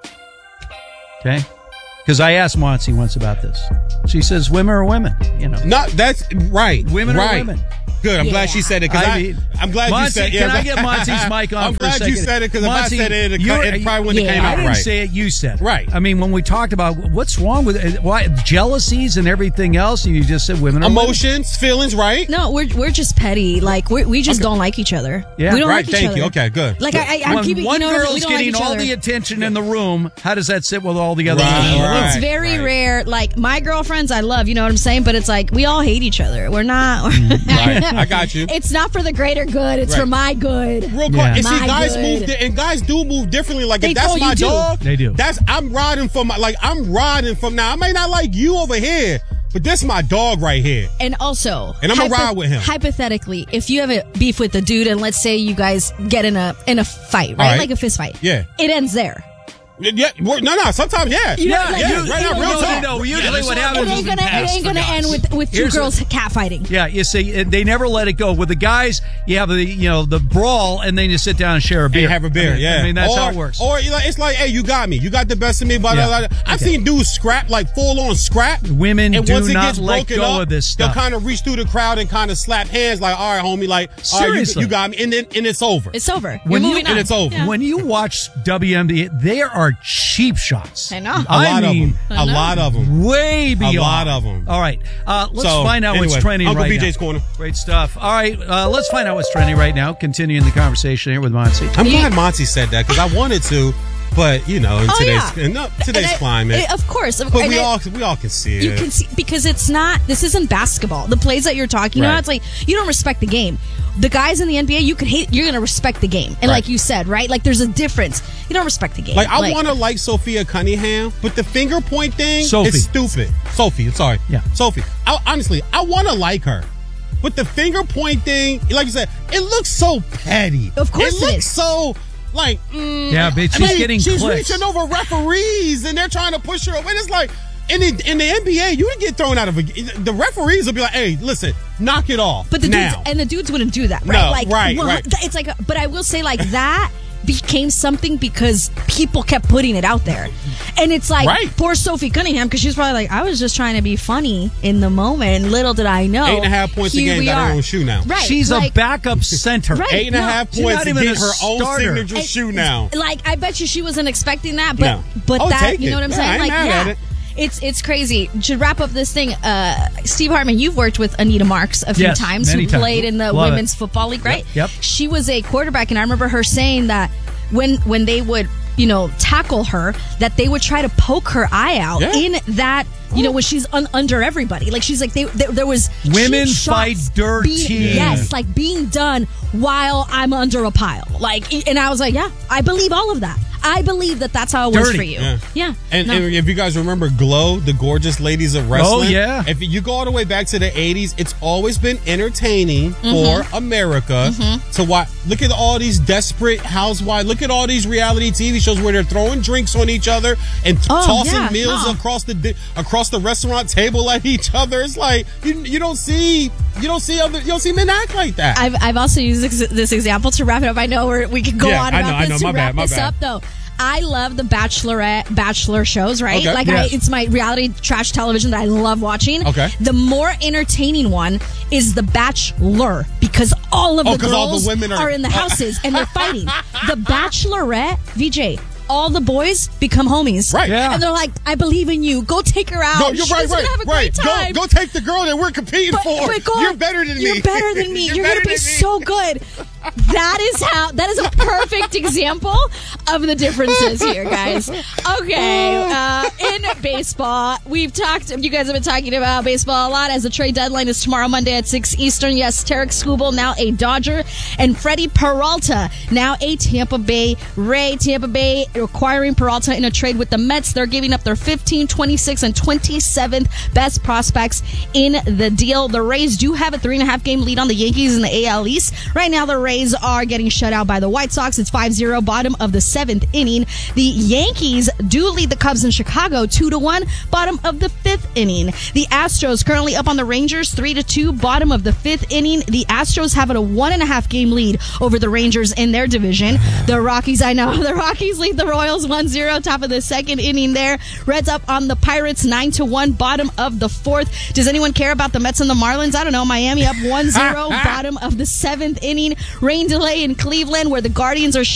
Okay, because I asked Monty once about this. She says, "Women are women." You know, No, that's right. women right. are women. Good. I'm glad she said it because I I, mean, I'm glad Monty, you said. can I get Monty's mic on I'm for a glad second? you said it because if I Monty, said it, it, you're- it probably wouldn't have yeah, came I out didn't right. say it. You said it. Right. I mean, when we talked about what's wrong with it, why jealousies and everything else, and you just said women are women. Emotions, feelings, right? No, we're we're just petty. Like we we just Okay. don't like each other. Yeah. we don't Right. like each Thank other. you. Okay. Good. Like I, I I'm when keeping. one you know, girl's we don't getting like each all other. the attention in the room, how does that sit with all the other Right, women in the room? right. It's very right. rare. Like my girlfriends, I love. You know what I'm saying? But it's like we all hate each other. We're not. Right. I got you. It's not for the greater good. It's Right. for my good. Real quick, Yeah. and see, My guys good. move, di- and guys do move differently. Like They- if that's oh, you my do. dog, They do. That's I'm riding for my, like I'm riding from now. I may not like you over here, but this my dog right here. And also, And I'ma ride with him. Hypothetically, if you have a beef with a dude, and let's say you guys get in a in a fight, right? right. Like a fist fight. Yeah. It ends there. Yeah, we're- no, no. Sometimes, yeah, You know, yeah, like, yeah. you- right you now, know, real no, talk. no, no, usually Yeah, what that's- happens It ain't gonna it ain't gonna end with with two Here's girls what- cat fighting. Yeah, you see, and they never let it go. With the guys, you have the you know the brawl, and then you sit down and share a beer. And have a beer, I mean, yeah. I mean that's or, how it works. Or you like, it's like, hey, you got me. You got the best of me. Blah, blah, Yeah. blah. I've Okay. seen dudes scrap, like full on scrap. Women and do once it not gets let broken go up, of this they'll stuff. kind of reach through the crowd and kind of slap hands, like, all right, homie, like, all right, you, Seriously. you got me, and then and it's over. It's over. When You're you- moving and on. it's over. Yeah. When you watch W N B A, there are cheap shots. I know. A lot I mean, of them. A know. lot of them. way beyond. lot of 'em. All right, uh, let's So, find out what's anyway, trending Uncle right B J's now. Corner. Great stuff. All right, uh, let's find out what's trending right now. Continuing the conversation here with Monty. I'm glad Monty said that because I wanted to, but you know, in Oh, today's yeah. in, uh, today's And I- climate, Of course. but And we I- all we all can see it. You can see because it's not. This isn't basketball. The plays that you're talking Right. about, it's like you don't respect the game. The guys in the N B A, you could hate. You're gonna respect the game, and Right. like you said, right? Like there's a difference. You don't respect the game. Like I want to like Sophia Cunningham, but the finger point thing Sophie. is stupid. Sophie, sorry, Yeah. Sophie. I, honestly, I want to like her, but the finger point thing, like you said, it looks so petty. Of course it it looks is. so like. Mm, Yeah, but I she's mean, getting she's clicks. reaching over referees, and they're trying to push her away. It's like. In the, in the N B A, you would get thrown out of a. The referees will be like, "Hey, listen, knock it off." But the dudes now. and the dudes wouldn't do that, right? No, like, right, well, right. It's like, a, but I will say, like that became something because people kept putting it out there, and it's like Right. poor Sophie Cunningham because she's probably like, I was just trying to be funny in the moment. Little did I know, Eight and a half points a here game, we got her are. own shoe now. Right? She's like, a backup center. Right. Eight and a No, half she's points not to even get a her own starter. signature And- shoe now. Like I bet you she wasn't expecting that, but No. but Oh, that take you know it. what I'm Yeah, saying? I ain't like mad yeah. at it. It's it's crazy. To wrap up this thing, uh, Steve Hartman, you've worked with Anita Marks a few Yes, times, many who times. played in the Love Women's it. Football League, right? Yep, yep. She was a quarterback, and I remember her saying that when when they would, you know, tackle her, that they would try to poke her eye out Yeah. in that You know, when she's un- under everybody. Like, she's like, they, they, there was Women cheap fight shots dirty. being- yes, like being done while I'm under a pile. Like, and I was like, yeah, I believe all of that. I believe that that's how it was Dirty. for you. Yeah. Yeah. And, No. and if you guys remember Glow, the gorgeous ladies of wrestling. Oh, yeah. If you go all the way back to the eighties, it's always been entertaining Mhm. for America Mhm. to watch. Look at all these desperate housewives. Look at all these reality T V shows where they're throwing drinks on each other and t- Oh, tossing yeah, meals no. across the di- across the restaurant table at each other. It's like you you don't see you don't see other you don't see men act like that. I've, I've also used this, this example to wrap it up. I know we're, we could go Yeah, on I about know, I this know. to My wrap bad, my this bad. up, though. I love the Bachelorette, Bachelor shows, right? Okay. Like, Yes. I, it's my reality trash television that I love watching. Okay. The more entertaining one is The Bachelor because all of Oh, the 'cause girls all the women are- in the houses and they're fighting. The Bachelorette, V J, all the boys become homies. Right. Yeah. And they're like, I believe in you. Go take her out. No, you're She's right, gonna right, have a right. great time. Go, go take the girl that we're competing But- for. but go- You're better than me. You're better than me. You're You're, gonna better be than me. so good. That is how. That is a perfect example of the differences here, guys. Okay, uh, in baseball, we've talked. You guys have been talking about baseball a lot. As the trade deadline is tomorrow, Monday at six Eastern. Yes, Tarek Skubal now a Dodger, and Freddie Peralta now a Tampa Bay Ray. Tampa Bay acquiring Peralta in a trade with the Mets. They're giving up their fifteen, twenty-six, and twenty-seventh best prospects in the deal. The Rays do have a three and a half game lead on the Yankees in the A L East. Right now, the Rays are getting shut out by the White Sox. It's five zero, bottom of the seventh inning. The Yankees do lead the Cubs in Chicago two to one, bottom of the fifth inning. The Astros currently up on the Rangers three to two, bottom of the fifth inning. The Astros have a one and a half game lead over the Rangers in their division. The Rockies, I know, the Rockies lead the Royals one zero, top of the second inning there. Reds up on the Pirates nine to one, bottom of the fourth. Does anyone care about the Mets and the Marlins? I don't know. Miami up one zero, bottom of the seventh inning. Rain delay in Cleveland where the Guardians are